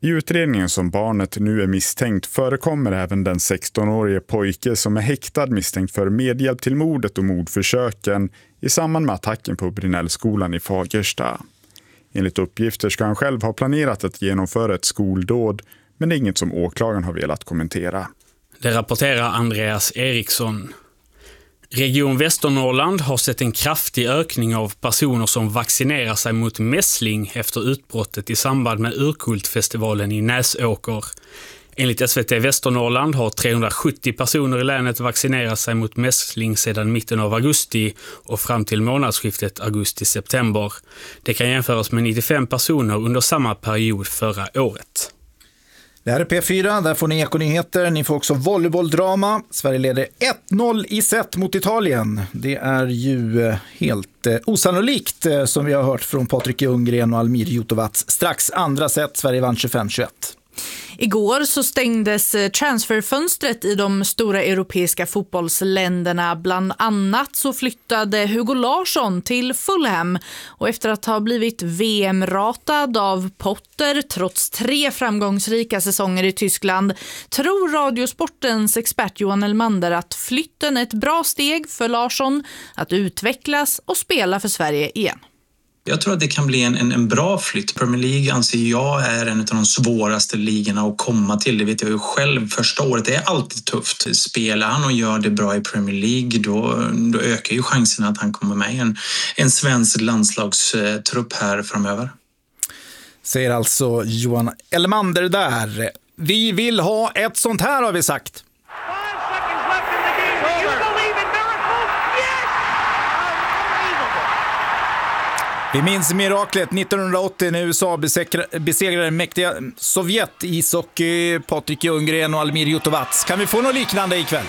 [SPEAKER 9] I utredningen som barnet nu är misstänkt förekommer även den sexton-årige pojke som är häktad misstänkt för medhjälp till mordet och mordförsöken i samband med attacken på Brinellskolan i Fagersta. Enligt uppgifter ska han själv ha planerat att genomföra ett skoldåd, men det är inget som åklagaren har velat kommentera.
[SPEAKER 8] Det rapporterar Andreas Eriksson. Region Västernorrland har sett en kraftig ökning av personer som vaccinerar sig mot mässling efter utbrottet i samband med Urkultfestivalen i Näsåker. Enligt S V T Västernorrland har trehundrasjuttio personer i länet vaccinerat sig mot mässling sedan mitten av augusti och fram till månadsskiftet augusti-september. Det kan jämföras med nittiofem personer under samma period förra året.
[SPEAKER 1] Det här är P fyra, där får ni ekonyheter. Ni får också volleybolldrama. Sverige leder ett noll i set mot Italien. Det är ju helt osannolikt som vi har hört från Patrik Ljunggren och Almir Jutovac. Strax andra set, Sverige vann tjugofem tjugoett.
[SPEAKER 6] Igår så stängdes transferfönstret i de stora europeiska fotbollsländerna. Bland annat så flyttade Hugo Larsson till Fulham. Och efter att ha blivit V M-ratad av Potter trots tre framgångsrika säsonger i Tyskland tror Radiosportens expert Johan Elmander att flytten är ett bra steg för Larsson att utvecklas och spela för Sverige igen.
[SPEAKER 10] Jag tror att det kan bli en, en, en bra flytt. Premier League anser jag är en av de svåraste ligorna att komma till. Det vet jag ju själv. Första året är alltid tufft. Spelar han och gör det bra i Premier League då, då ökar ju chansen att han kommer med i en, en svensk landslagstrupp här framöver.
[SPEAKER 1] Säger alltså Johan Elmander där. Vi vill ha ett sånt här har vi sagt. Vi minns miraklet nittonhundraåttio när U S A besegrade mäktiga Sovjet i ishockey. Patrik Ljunggren och Almir Jutovac. Kan vi få något liknande ikväll?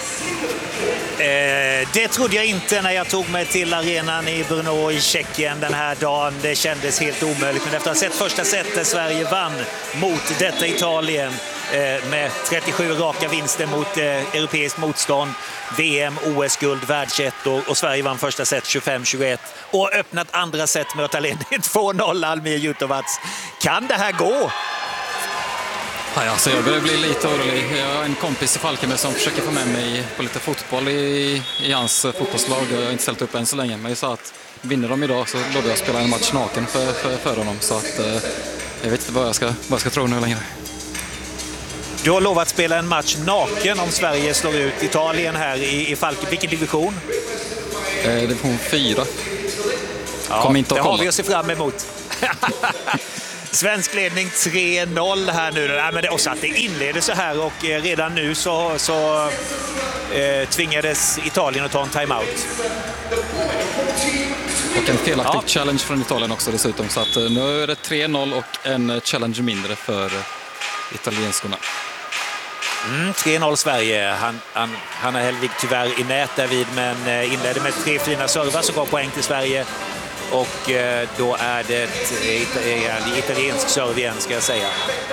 [SPEAKER 4] Eh, det trodde jag inte när jag tog mig till arenan i Brno i Tjeckien den här dagen. Det kändes helt omöjligt. Men efter att ha sett första setet Sverige vann mot detta Italien eh, med trettiosju raka vinster mot eh, europeiskt motstånd. V M, O S-guld, världsettor och Sverige vann första set tjugofem tjugoett och öppnat andra set med att ta ledning två noll Almir Jutovac. Kan det här gå?
[SPEAKER 5] Ja, alltså jag börjar bli lite orolig. Jag har en kompis i Falkenberg som försöker få med mig på lite fotboll i, i hans fotbollslag. Jag har inte ställt upp än så länge, men jag sa att vinner de idag så lovar jag att spela en match naken för, för, för honom. Så att, eh, jag vet inte vad jag ska, vad jag ska tro nu längre.
[SPEAKER 4] Du har lovat att spela en match naken om Sverige slår ut Italien här i, i Falkenberg. Vilken division?
[SPEAKER 5] Eh, division fyra.
[SPEAKER 4] Ja,
[SPEAKER 5] Kom inte att
[SPEAKER 4] det
[SPEAKER 5] kolla.
[SPEAKER 4] har vi att se fram emot. Svensk ledning tre noll här nu. Nej, men det, också att det inleder så här och eh, redan nu så, så eh, tvingades Italien att ta en timeout.
[SPEAKER 5] Och en felaktig
[SPEAKER 4] Ja.
[SPEAKER 5] challenge från Italien också dessutom. Så att, eh, nu är det tre noll och en challenge mindre för eh, italienskorna.
[SPEAKER 4] Mm, tre noll Sverige. Han, han, Hanna Hellvig tyvärr i nät därvid, men eh, inledde med tre fina servar som gav poäng till Sverige. Och eh, då är det ett, ett italiensk serve igen, ska jag säga.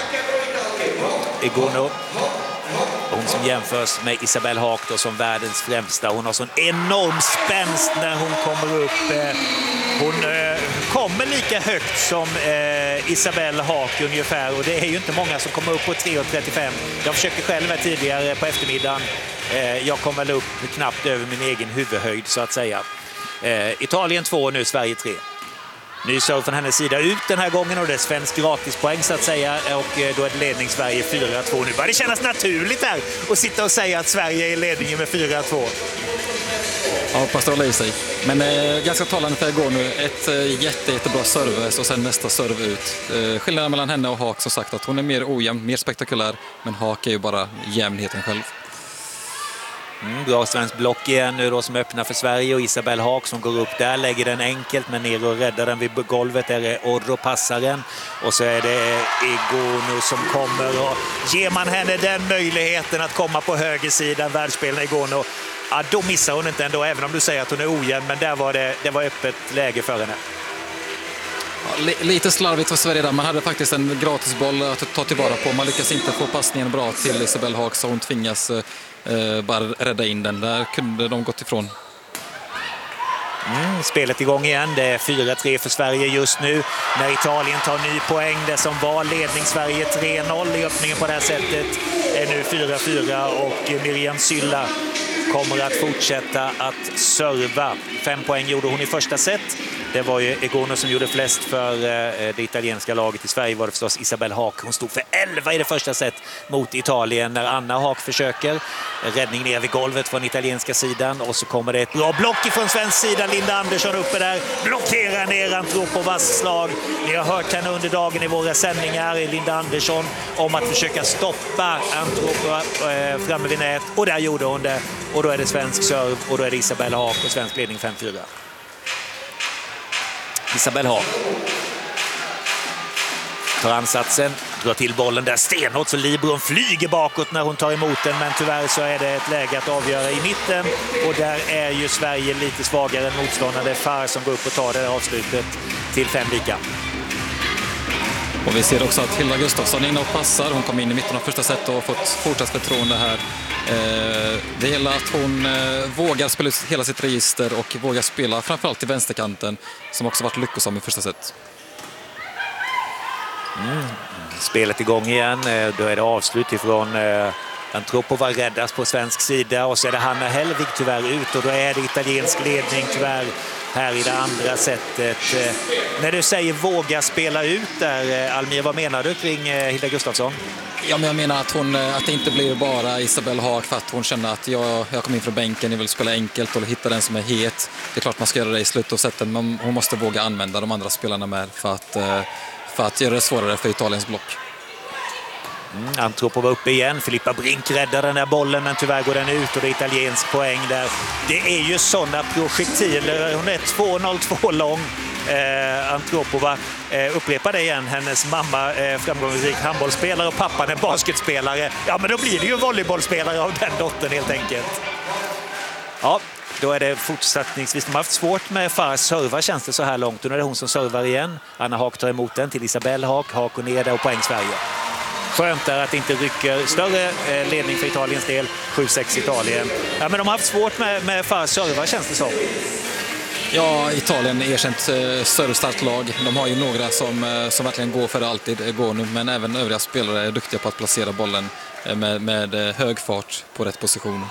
[SPEAKER 4] Egono. Hon som jämförs med Isabelle Haak då som världens främsta. Hon har sån enorm spänst när hon kommer upp. Hon eh, kommer lika högt som eh, Isabelle Haak ungefär. Och det är ju inte många som kommer upp på tre trettiofem. Jag försökte själv här tidigare på eftermiddagen. Eh, jag kommer upp knappt över min egen huvudhöjd så att säga. Eh, Italien två, nu Sverige tre. Ny serve från hennes sida ut den här gången och det är svensk gratispoäng så att säga. Och eh, då är det ledning Sverige fyra två nu. Bara det kännas naturligt här att sitta och säga att Sverige är i ledningen med fyra två.
[SPEAKER 5] Ja, hoppas det håller i sig. Men eh, ganska talande för igår nu. Ett eh, jätte, jättebra serve och sen nästa serve ut. Eh, skillnaden mellan henne och Haak som sagt att hon är mer ojämn, mer spektakulär. Men Haak är ju bara jämnheten själv.
[SPEAKER 4] Mm, bra svensk block igen nu då som öppnar för Sverige och Isabelle Haak som går upp där, lägger den enkelt men ner och räddar den vid golvet. Där är Orro passaren och så är det Egono som kommer och ger man henne den möjligheten att komma på högersidan, världsspelaren Egono, ja, då missar hon inte ändå även om du säger att hon är ojämn, men där var det, det var öppet läge för henne.
[SPEAKER 5] Ja, lite slarvigt för Sverige där. Man hade faktiskt en gratisboll att ta tillvara på. Man lyckas inte få passningen bra till Isabelle Haak så hon tvingas eh, bara rädda in den. Där kunde de gått ifrån.
[SPEAKER 4] Mm, spelet igång igen. Det är fyra tre för Sverige just nu. När Italien tar ny poäng. Det som var ledning Sverige tre noll i öppningen på det här sättet är nu fyra fyra och Miriam Sylla kommer att fortsätta att serva. Fem poäng gjorde hon i första set. Det var ju Egono som gjorde flest för det italienska laget. I Sverige var det förstås Isabelle Haak. Hon stod för elva i det första set mot Italien när Anna Haak försöker. Räddning ner vid golvet från italienska sidan. Och så kommer det ett bra block ifrån svensk sida. Linda Andersson uppe där. Blockerar ner Antropovas slag. Ni har hört henne under dagen i våra sändningar, Linda Andersson, om att försöka stoppa Antropova eh, framme vid nät. Och där gjorde hon det. Och då är det svensk serv och då är det Isabelle Haak och svensk ledning fem fyra. Isabelle Haak tar ansatsen, drar till bollen där stenhårt så Libron flyger bakåt när hon tar emot den, men tyvärr så är det ett läge att avgöra i mitten och där är ju Sverige lite svagare än motståndare. Det är Far som går upp och tar det avslutet till fem lika.
[SPEAKER 5] Och vi ser också att Hilda Gustafsson är inne och passar. Hon kom in i mitten av första set och har fått fortsatt förtroende här. Det gäller att hon vågar spela ut hela sitt register och vågar spela framförallt till vänsterkanten som också varit lyckosam i första set.
[SPEAKER 4] Mm. Spelet igång igen. Då är det avslut ifrån Antropova räddas på svensk sida och så är det Hanna Hellvig tyvärr ut och då är det italiensk ledning tyvärr här i det andra sättet. När du säger våga spela ut där, Almir, vad menar du kring Hilda Gustafsson?
[SPEAKER 5] Ja, men jag menar att, hon, att det inte blir bara Isabelle Haak för att hon känner att jag, jag kommer in från bänken, jag vill spela enkelt och hitta den som är het. Det är klart man ska göra det i slut och sätten, men hon måste våga använda de andra spelarna med för att, för att göra det svårare för Italiens block.
[SPEAKER 4] Mm, Antropova uppe igen. Filippa Brink räddar den där bollen men tyvärr går den ut och det är italiensk poäng där. Det är ju sådana projektiler. Hon är två noll två lång. Eh, Antropova eh, upprepar det igen. Hennes mamma eh, framgångsrik handbollsspelare och pappan är basketspelare. Ja, men då blir det ju volleybollspelare av den dottern helt enkelt. Ja, då är det fortsättningsvis. De har haft svårt med Fars serva känns det så här långt. Och nu är det hon som servar igen. Anna Haak tar emot den till Isabelle Haak. Haak och ner där och poäng Sverige. Skönt är att det inte rycker större ledning för Italiens del. sju sex Italien. Ja, men de har haft svårt med, med Fars serva känns det som.
[SPEAKER 5] Ja, Italien är erkänt eh, större starkt lag. De har ju några som, eh, som verkligen går för det alltid går nu, men även övriga spelare är duktiga på att placera bollen eh, med, med eh, hög fart på rätt positioner.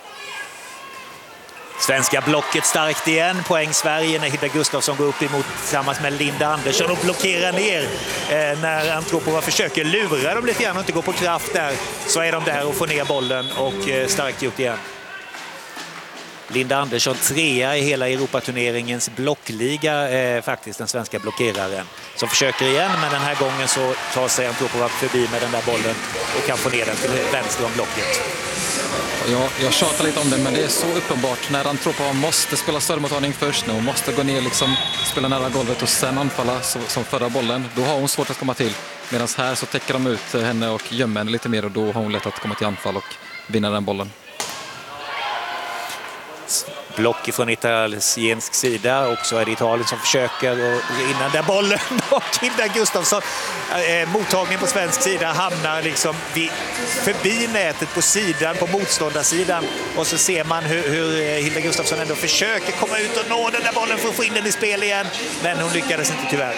[SPEAKER 4] Svenska blocket starkt igen. Poäng Sverige när Hilda Gustafsson går upp emot tillsammans med Linda Andersson och blockerar ner. Eh, när Antropova försöker lura dem lite grann och inte gå på kraft där så är de där och får ner bollen och eh, starkt gjort igen. Linda Andersson trea i hela Europaturneringens blockliga, eh, faktiskt den svenska blockeraren. Som försöker igen, men den här gången så tar sig Antropova förbi med den där bollen och kan få ner den till vänster om blocket.
[SPEAKER 5] Ja, jag tjatar lite om det, men det är så uppenbart när Antropova måste spela servemottagning först, när hon måste gå ner, liksom, spela nära golvet och sen anfalla så, som förra bollen. Då har hon svårt att komma till. Medan här så täcker de ut henne och gömmer henne lite mer och då har hon lätt att komma till anfall och vinna den bollen.
[SPEAKER 4] Block från italiensk sida och så är det Italien som försöker och innan där bollen och Hilda Gustafsson eh, mottagning på svensk sida hamnar liksom vid, förbi nätet på sidan, på motståndarsidan och så ser man hur, hur Hilda Gustafsson ändå försöker komma ut och nå den där bollen för att få in den i spel igen, men hon lyckades inte tyvärr.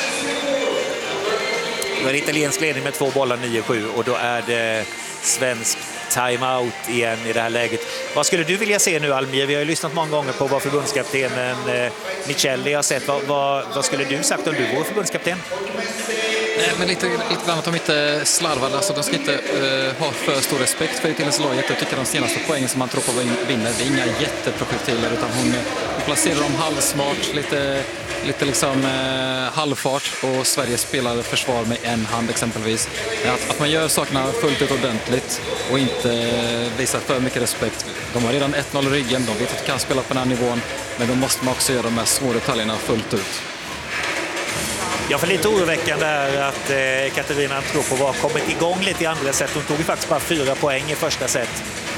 [SPEAKER 4] Då är det italiensk ledning med två bollar nio sju och då är det svensk timeout igen i det här läget. Vad skulle du vilja se nu, Almir? Vi har ju lyssnat många gånger på vad förbundskaptenen eh, Michelli har sett. Vad, vad, vad skulle du sagt om du vore förbundskapten?
[SPEAKER 5] Nej, men lite, lite grann att de inte slarvar. Alltså, de ska inte uh, ha för stor respekt för italienska laget. Jag tycker de senaste poängen som Antropova vinner, det är inga jätteprojektiler utan hon, hon placerar dem halvsmart, lite, lite liksom uh, halvfart och Sverige spelar försvar med en hand exempelvis. Att, att man gör sakerna fullt ut ordentligt och inte uh, visar för mycket respekt. De har redan ett noll i ryggen, de vet att de kan spela på den här nivån, men då måste man också göra de här små detaljerna fullt ut.
[SPEAKER 4] Ja, för lite oroväckande är att eh, Katarina Antropova har kommit igång lite i andra set. Hon tog ju faktiskt bara fyra poäng i första set.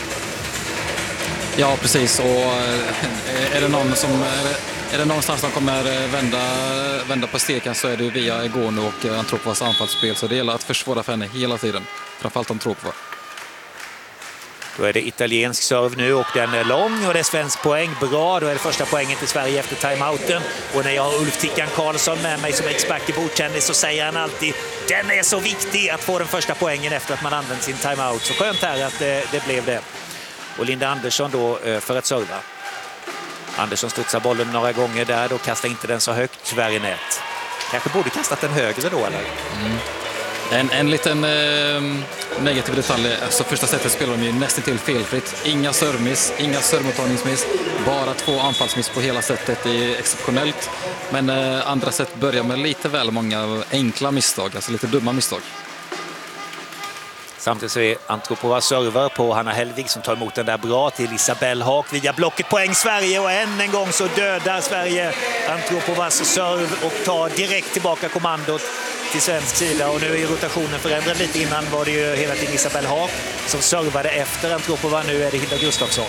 [SPEAKER 5] Ja, precis. Och är det någon som är det någonstans de kommer vända, vända på steken så är det via Egono och Antropovas anfallsspel. Så det gäller att försvåra för henne hela tiden. Framförallt Antropova.
[SPEAKER 4] Då är det italiensk serv nu och den är lång och det är svensk poäng. Bra, då är det första poängen till Sverige efter timeouten. Och när jag har Ulf Tickan Karlsson med mig som expert i bordtennis så säger han alltid den är så viktig att få den första poängen efter att man använt sin timeout. Så skönt här att det, det blev det. Och Linda Andersson då för att serva. Andersson studsar bollen några gånger där, då kastar inte den så högt, tyvärr i nät. Kanske borde kastat den högre då, eller?
[SPEAKER 5] Mm. En, en liten eh, negativ detalj, alltså första setet spelar de ju nästan till felfritt. Inga servmiss, inga servmottagningsmiss, bara två anfallsmiss på hela setet, det är exceptionellt. Men eh, andra set börjar med lite väl många enkla misstag, alltså lite dumma misstag.
[SPEAKER 4] Samtidigt så är Antropova server på Hanna Hellvig som tar emot den där bra till Isabelle Haak via blocket, poäng Sverige och än en gång så dödar Sverige Antropovas serv och tar direkt tillbaka kommandot till svensk sida och nu är rotationen förändrad lite. Innan var det ju hela tiden Isabelle Haak som servade efter Antropova, nu är det Hilda Gustafsson.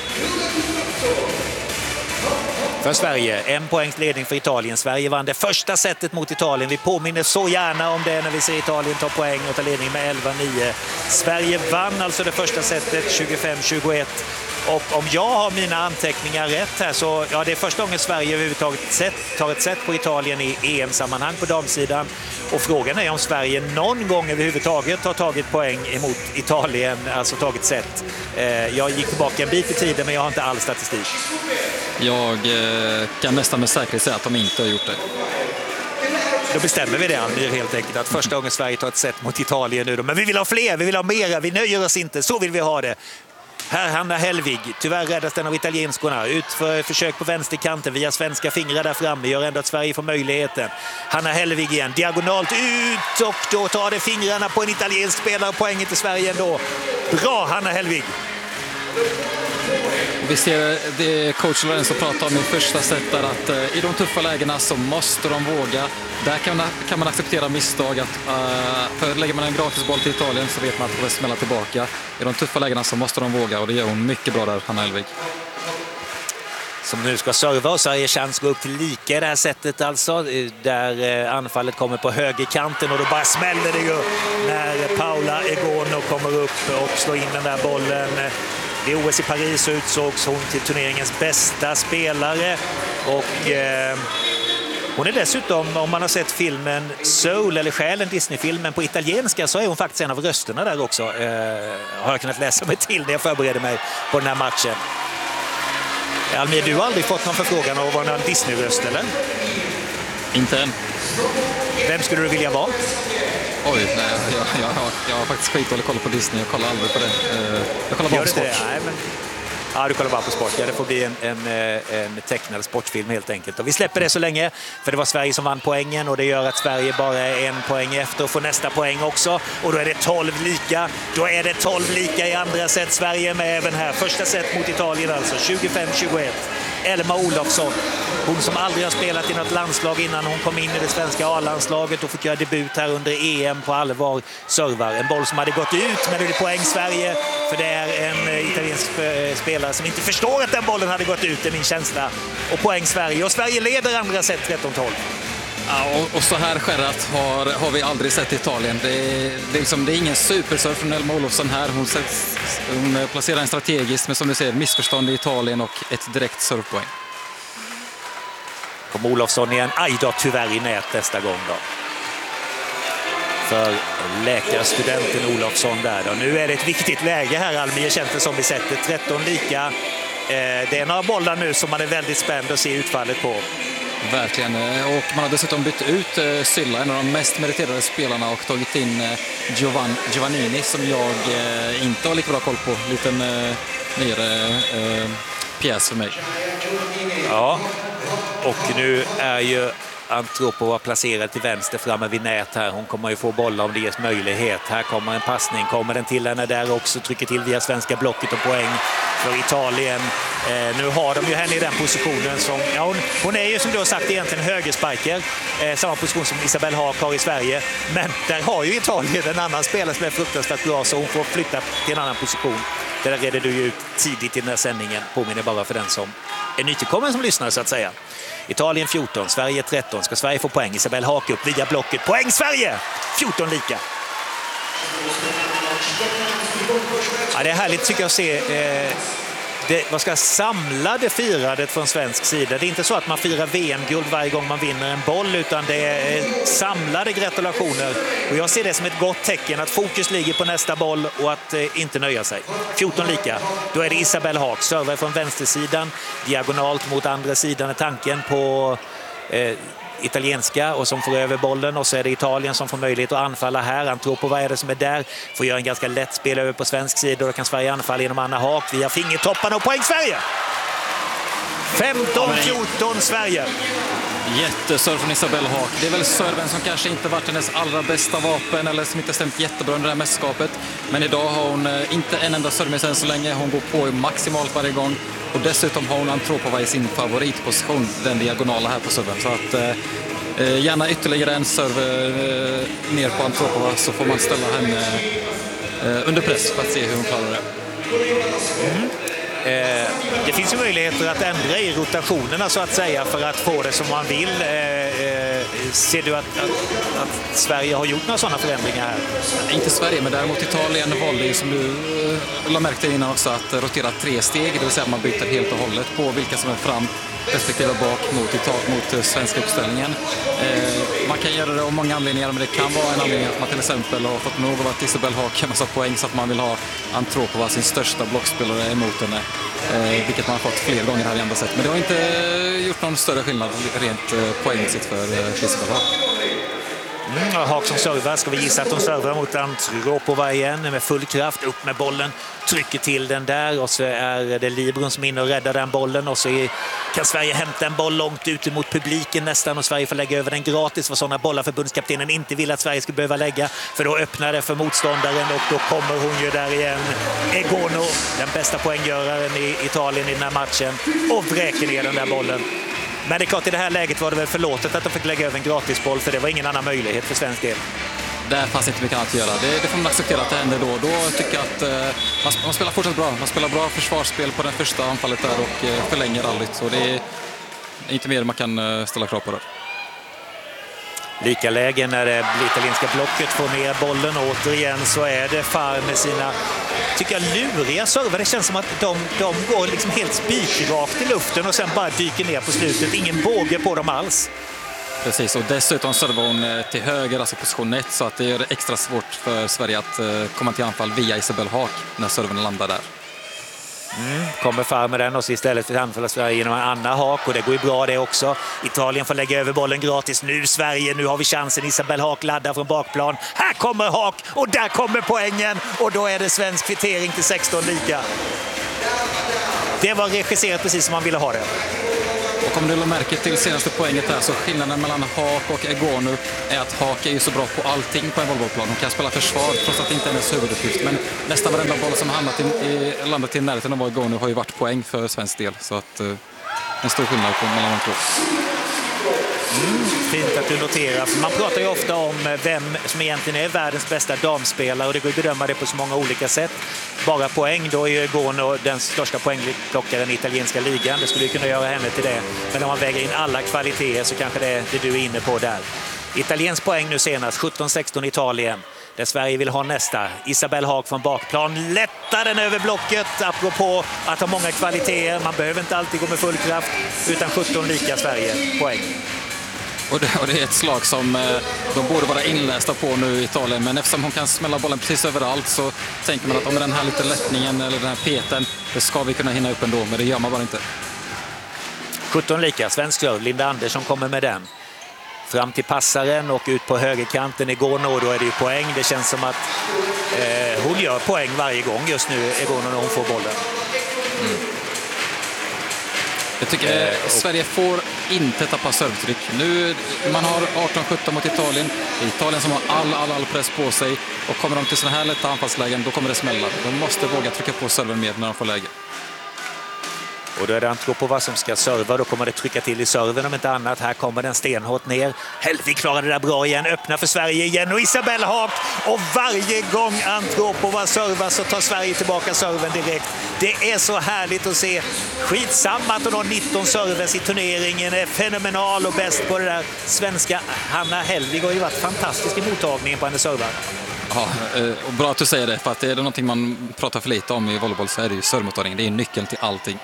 [SPEAKER 4] För Sverige, en poängs ledning för Italien. Sverige vann det första setet mot Italien. Vi påminner så gärna om det när vi ser Italien ta poäng och ta ledning med elva nio. Sverige vann alltså det första setet tjugofem tjugoett. Och om jag har mina anteckningar rätt här så ja, det är första gången Sverige överhuvudtaget sett, tar ett set på Italien i E M-sammanhang på damsidan. Och frågan är om Sverige någon gång överhuvudtaget har tagit poäng emot Italien, alltså tagit set. Eh, jag gick tillbaka en bit i tiden men jag har inte all statistik.
[SPEAKER 5] Jag eh, kan nästan med säkerhet säga att de inte har gjort det.
[SPEAKER 4] Då bestämmer vi det, Almir, helt enkelt. Att första gången Sverige tar ett set mot Italien nu då. Men vi vill ha fler, vi vill ha mera, vi nöjer oss inte. Så vill vi ha det. Här Hanna Hellvig, tyvärr räddas den av italienskorna. Ut för försök på vänsterkanten via svenska fingrar där framme. Gör ändå att Sverige får möjligheten. Hanna Hellvig igen, diagonalt ut och då tar det fingrarna på en italiensk spelare. Poängen till Sverige ändå. Bra Hanna Hellvig!
[SPEAKER 5] Vi ser det coach Lorenzo pratar om i första set där att uh, i de tuffa lägena så måste de våga. Där kan man, kan man acceptera misstag. Att, uh, för lägger man en gratisboll till Italien så vet man att det kommer smälla tillbaka. I de tuffa lägena så måste de våga och det gör hon mycket bra där, Hanna Hellvig.
[SPEAKER 4] Som nu ska serva och Sverige chans gå upp till lika i det här sättet alltså. Där anfallet kommer på högerkanten och då bara smäller det ju när Paula Egono kommer upp och slår in den där bollen. Vid O S i Paris så utsågs hon till turneringens bästa spelare och eh, hon är dessutom, om man har sett filmen Soul eller Själen, Disney-filmen på italienska, så är hon faktiskt en av rösterna där också. Eh, har jag kunnat läsa mig till när jag förberedde mig på den här matchen. Almir, du har aldrig fått någon förfrågan om att vara en Disney-röst, eller?
[SPEAKER 5] Inte än.
[SPEAKER 4] Vem skulle du vilja vara?
[SPEAKER 5] Oj, nej, jag, jag, jag, jag har faktiskt skitdålig koll på Disney. Jag kollar aldrig på det. Jag kollar bara på sport.
[SPEAKER 4] Nej, men... Ja, du kollar bara på sport. Ja, det får bli en, en, en tecknad sportfilm helt enkelt. Och vi släpper det så länge, för det var Sverige som vann poängen och det gör att Sverige bara är en poäng efter och får nästa poäng också. Och då är det tolv lika. Då är det tolv lika i andra set. Sverige är med även här. Första set mot Italien alltså, tjugofem tjugoett. Elma Olofsson, hon som aldrig har spelat i något landslag innan hon kom in i det svenska A-landslaget och fick göra debut här under E M på allvar, servar. En boll som hade gått ut, men det är poäng Sverige, för det är en italiensk spelare som inte förstår att den bollen hade gått ut, är min känsla. Och poäng Sverige, och Sverige leder andra set tretton tolv.
[SPEAKER 5] Ja, och, och så här skärrat har, har vi aldrig sett i Italien. Det är, det är, liksom, det är ingen superserv från Elma Olofsson här. Hon, sätts, hon placerar en strategiskt, men som du ser, missförstånd i Italien och ett direkt servpoäng.
[SPEAKER 4] Kom Olofsson igen. Aj då, tyvärr i nät nästa gång då. För läkarstudenten Olofsson där då. Nu är det ett viktigt läge här, Almir, känns det som vi sätter tretton lika. Eh, det är några bollar nu som man är väldigt spänd att se utfallet på.
[SPEAKER 5] Verkligen, och man har dessutom bytt ut uh, Sylla, en av de mest meriterade spelarna, och tagit in uh, Giovan, Giovannini som jag uh, inte har lika bra koll på. Liten uh, nyare uh, pjäs för mig.
[SPEAKER 4] Ja, och nu är ju Antropova placerad till vänster framme vid nät här. Hon kommer ju få bollar om det ges möjlighet. Här kommer en passning, kommer den till henne där också, trycker till via svenska blocket och poäng för Italien. Eh, nu har de ju henne i den positionen som, ja, hon, hon är ju som du har sagt egentligen högersparker, eh, samma position som Isabelle Haak har i Sverige, men där har ju Italien en annan spelare som är fruktansvärt bra, så hon får flytta till en annan position. Det där redde du ju ut tidigt i den här sändningen, påminner bara för den som är nytillkommen som lyssnar så att säga. Italien fjorton, Sverige tretton. Ska Sverige få poäng? Isabelle Haak upp via blocket. Poäng Sverige! fjorton lika. Ja, det är härligt tycker jag att se eh, det, vad ska samlade firandet från svensk sida. Det är inte så att man firar V M-guld varje gång man vinner en boll, utan det är samlade gratulationer. Och jag ser det som ett gott tecken att fokus ligger på nästa boll och att eh, inte nöja sig. fjorton lika. Då är det Isabelle Haak, servar från vänstersidan, diagonalt mot andra sidan är tanken på eh, italienska och som får över bollen, och så är det Italien som får möjlighet att anfalla här. Antropova är det som är där, får göra en ganska lätt spel över på svensk sida, och då kan Sverige anfalla genom Anna Haak via fingertopparna och poäng Sverige! femton fjorton Sverige.
[SPEAKER 5] Jätteserv från Isabelle Haak. Det är väl serven som kanske inte varit hennes allra bästa vapen eller som inte stämt jättebra under det här mästerskapet. Men idag har hon inte en enda serv än så länge. Hon går på maximalt varje gång. Och dessutom har hon Antropova i sin favoritposition, den diagonala här på serven. Så att eh, gärna ytterligare en serv eh, ner på Antropova, så får man ställa henne eh, under press för att se hur hon klarar det.
[SPEAKER 4] Mm. Eh, det finns ju möjligheter att ändra i rotationerna så att säga för att få det som man vill. Eh, eh, ser du att, att, att Sverige har gjort några sådana förändringar här?
[SPEAKER 5] Inte Sverige, men däremot Italien valde ju, som du eh, la märke till innan också, att rotera tre steg. Det vill säga att man byter helt och hållet på vilka som är fram respektive bak mot, mot uh, svenska uppställningen. Eh, man kan göra det av många anledningar, men det kan vara en anledning att man till exempel har fått nog av att Isabelle Haak en massa poäng, så att man vill ha Antropova, sin största blockspelare, emot henne. Eh, vilket man har fått fler gånger här i andra sätt. Men det har inte uh, gjort någon större skillnad rent uh, poängmässigt för uh, Isabelle Haak.
[SPEAKER 4] Mm, Haak som servar, ska vi gissa att de servar mot Antropova igen med full kraft, upp med bollen, trycker till den där, och så är det Libron som är inne och räddar den bollen, och så är, kan Sverige hämta en boll långt ut mot publiken nästan, och Sverige får lägga över den gratis, för sådana bollar förbundskaptenen inte vill att Sverige ska behöva lägga, för då öppnar det för motståndaren, och då kommer hon ju där igen, Egono, den bästa poänggöraren i Italien i den här matchen, och vräker ner den där bollen. Men det är klart, i det här läget var det väl förlåtet att de fick lägga över en gratisboll, för det var ingen annan möjlighet för svensk del.
[SPEAKER 5] Där fanns inte mycket annat att göra. Det, det får man acceptera att det händer då. Då tycker jag att eh, man, man spelar fortsatt bra. Man spelar bra försvarsspel på den första anfallet där och eh, förlänger rallyt. Så det är inte mer man kan eh, ställa krav på det.
[SPEAKER 4] Lika läge när det italienska blocket får ner bollen. Återigen så är det Far med sina, tycker jag, luriga server. Det känns som att de, de går liksom helt spikrakt i luften och sen bara dyker ner på slutet. Ingen båge på dem alls.
[SPEAKER 5] Precis, och dessutom servar hon till höger, alltså position ett, så att det gör det extra svårt för Sverige att komma till anfall via Isabelle Haak när serven landar där.
[SPEAKER 4] Mm, kommer Far med den, och så istället för anfalla Sverige genom Anna Haak, och det går ju bra det också. Italien får lägga över bollen gratis. Nu Sverige, nu har vi chansen. Isabelle Haak laddar från bakplan. Här kommer Haak, och där kommer poängen, och då är det svensk kvittering till sexton lika. Det var regisserat precis som man ville ha det.
[SPEAKER 5] Och om du lade märke till senaste poänget här, så skillnaden mellan Haak och Egonu är att Haak är ju så bra på allting på en volleybollplan. Hon kan spela försvar trots att det inte är hennes huvuduppgift. Men nästan varenda boll som har hamnat i, i landet i närheten av Egonu har ju varit poäng för svensk del. Så att uh, en stor skillnad på mellan de två.
[SPEAKER 4] Mm, fint att du noterar. Man pratar ju ofta om vem som egentligen är världens bästa damspelare, och det går att bedöma det på så många olika sätt. Bara poäng, då är ju Egonu den största poängplockaren i italienska ligan. Det skulle ju kunna göra henne till det. Men om man väger in alla kvaliteter så kanske det är det du är inne på där. Italiensk poäng nu senast, sjutton sexton Italien. Där Sverige vill ha nästa. Isabelle Haak från bakplan lättar den över blocket, apropå att ha många kvaliteter. Man behöver inte alltid gå med full kraft, utan sjutton lika Sverige poäng.
[SPEAKER 5] Och det, och det är ett slag som eh, de borde vara inlästa på nu i Italien, men eftersom hon kan smälla bollen precis överallt så tänker man att om den här lite lättningen eller den här peten, det ska vi kunna hinna upp ändå, men det gör man bara inte.
[SPEAKER 4] sjutton lika, svensk rör. Linda Andersson kommer med den. Fram till passaren och ut på högerkanten Egono, och då är det ju poäng. Det känns som att eh, hon gör poäng varje gång just nu, Egono, när hon får bollen.
[SPEAKER 5] Mm. Jag tycker eh, Sverige får inte tappa servtryck. Nu, man har arton sjutton mot Italien. Det är Italien som har all, all, all press på sig. Och kommer de till sådana här lätta anfallslägen, då kommer det smälla. De måste våga trycka på serven mer när de får läge.
[SPEAKER 4] Och då är det Antropova som ska serva. Då kommer det trycka till i serven om inte annat. Här kommer den stenhårt ner. Helvig klarar det där bra igen. Öppnar för Sverige igen. Och Isabelle Haak. Och varje gång Antropova servar så tar Sverige tillbaka serven direkt. Det är så härligt att se. Skitsamma att hon har nitton servers i turneringen. Är fenomenal och bäst på det där svenska. Hanna Helvig har ju varit fantastisk i mottagningen på hennes servar.
[SPEAKER 5] Ja, och bra att du säger det, för att det är det någonting man pratar för lite om i volleyboll, så är det ju servemottagning. Det är nyckeln till allting.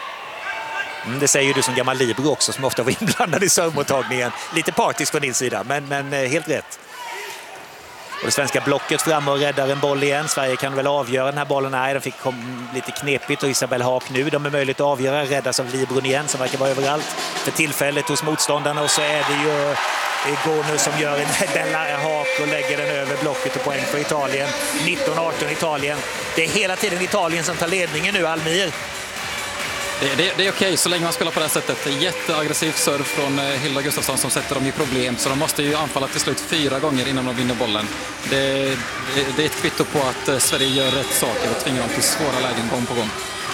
[SPEAKER 4] Mm, det säger ju du som gammal libero också, som ofta var inblandad i servemottagningen. Lite partisk från din sida, men, men helt rätt. Och det svenska blocket framme och räddar en boll igen. Sverige kan väl avgöra den här bollen. Nej, den fick kom lite knepigt, och Isabel Haak nu. De är möjligt att avgöra. Räddas av Libron igen, som verkar vara överallt för tillfället hos motståndarna. Och så är det ju Egonu som gör en Bella Haak och lägger den över blocket och poäng för Italien. nitton arton Italien. Det är hela tiden Italien som tar ledningen nu, Almir.
[SPEAKER 5] Det, det, det är okej så länge man spelar på det här sättet. Det är jätteaggressiv serv från Hilda Gustafsson som sätter dem i problem. Så de måste ju anfalla till slut fyra gånger innan de vinner bollen. Det, det, det är ett kvitto på att Sverige gör rätt saker och tvingar dem till svåra lägen gång på gång.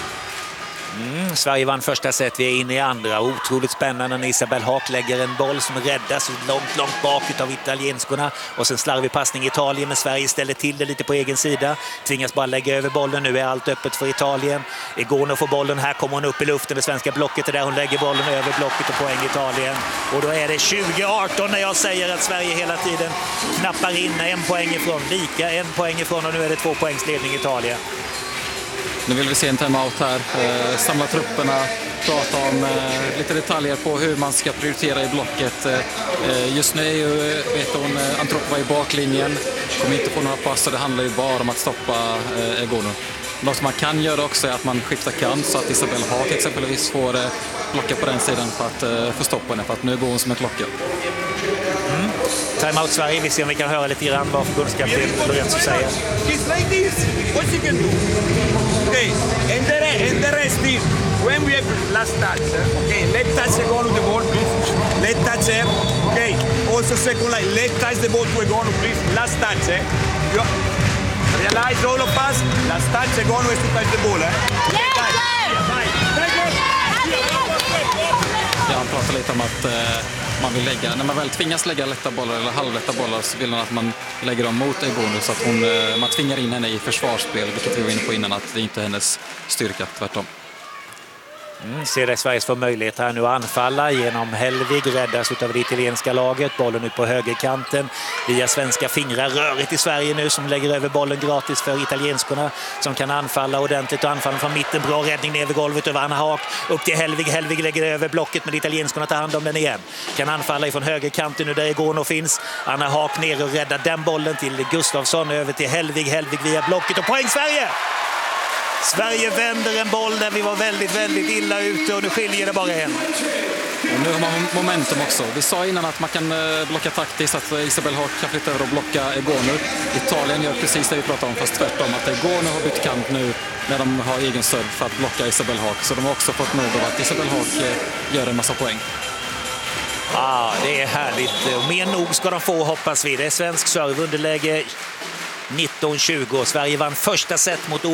[SPEAKER 4] Mm, Sverige vann första set, vi är inne i andra. Otroligt spännande när Isabel Haak lägger en boll som räddas långt, långt bak av italienskorna. Och sen slarvig passning i Italien, men Sverige ställer till det lite på egen sida. Tvingas bara lägga över bollen, nu är allt öppet för Italien. Egonu får bollen, här kommer hon upp i luften. Det svenska blocket är där, hon lägger bollen över blocket och poäng Italien. Och då är det tjugo arton när jag säger att Sverige hela tiden knappar in en poäng ifrån. Lika en poäng ifrån, och nu är det två poängs ledning Italien.
[SPEAKER 5] Nu vill vi se en timeout här, eh, samla trupperna, prata om eh, lite detaljer på hur man ska prioritera i blocket. Eh, just nu är ju, vet hon, Antropova i baklinjen, kommer inte få några pass, så det handlar ju bara om att stoppa eh, Egonu. Något man kan göra också är att man skiftar kant så att Isabel Haak exempelvis får eh, blocka på den sidan för att eh, få stoppa henne, för att nu går hon som ett locker.
[SPEAKER 4] Mm. Timeout Sverige, vi ser om vi kan höra lite grann vad förbundskapten Lorenzo säger.
[SPEAKER 7] It's like this. What you can do? Okay, and the, re and the rest is when we have last touch. Okay, let touch Egonu the ball, please. Let touch her. Okay, also second line. Let touch the ball to Egonu, please. Last touch, eh? You realize all of us. Last touch Egonu has to touch the ball, eh?
[SPEAKER 5] Ja, han pratar lite om att eh, man vill lägga, när man väl tvingas lägga lätta bollar eller halvlätta bollar, så vill man att man lägger dem mot Egonu, så att hon, eh, man tvingar in henne i försvarsspel, vilket vi var inne på innan, att det inte är hennes styrka, tvärtom.
[SPEAKER 4] Mm, ser det Sveriges får möjlighet här nu att anfalla genom Hellvig, räddas av det italienska laget. Bollen ut på högerkanten via svenska fingrar. Rörigt i Sverige nu som lägger över bollen gratis för italienskorna som kan anfalla ordentligt, och anfallen från mitten. Bra räddning ner vid golvet över Anna Haak. Upp till Hellvig. Hellvig lägger över blocket, men italienskorna tar hand om den igen. Kan anfalla ifrån högerkanten nu där Egonu finns. Anna Haak ner och räddar den bollen till Gustafsson, över till Hellvig. Hellvig via blocket och poäng Sverige! Sverige vänder en boll där vi var väldigt, väldigt illa ute, och nu skiljer det bara en.
[SPEAKER 5] Och nu har man momentum också. Vi sa innan att man kan blocka taktiskt, att Isabel Haak kan flytta över och blocka Egonu. Italien gör precis det vi pratar om, fast tvärtom. Att Egonu har bytt kant nu när de har egen serv för att blocka Isabel Haak. Så de har också fått nog av att Isabel Haak gör en massa poäng.
[SPEAKER 4] Ja, ah, det är härligt. Mer nog ska de få, hoppas vi. Det är svensk serv underläge nitton tjugo. Sverige vann första set mot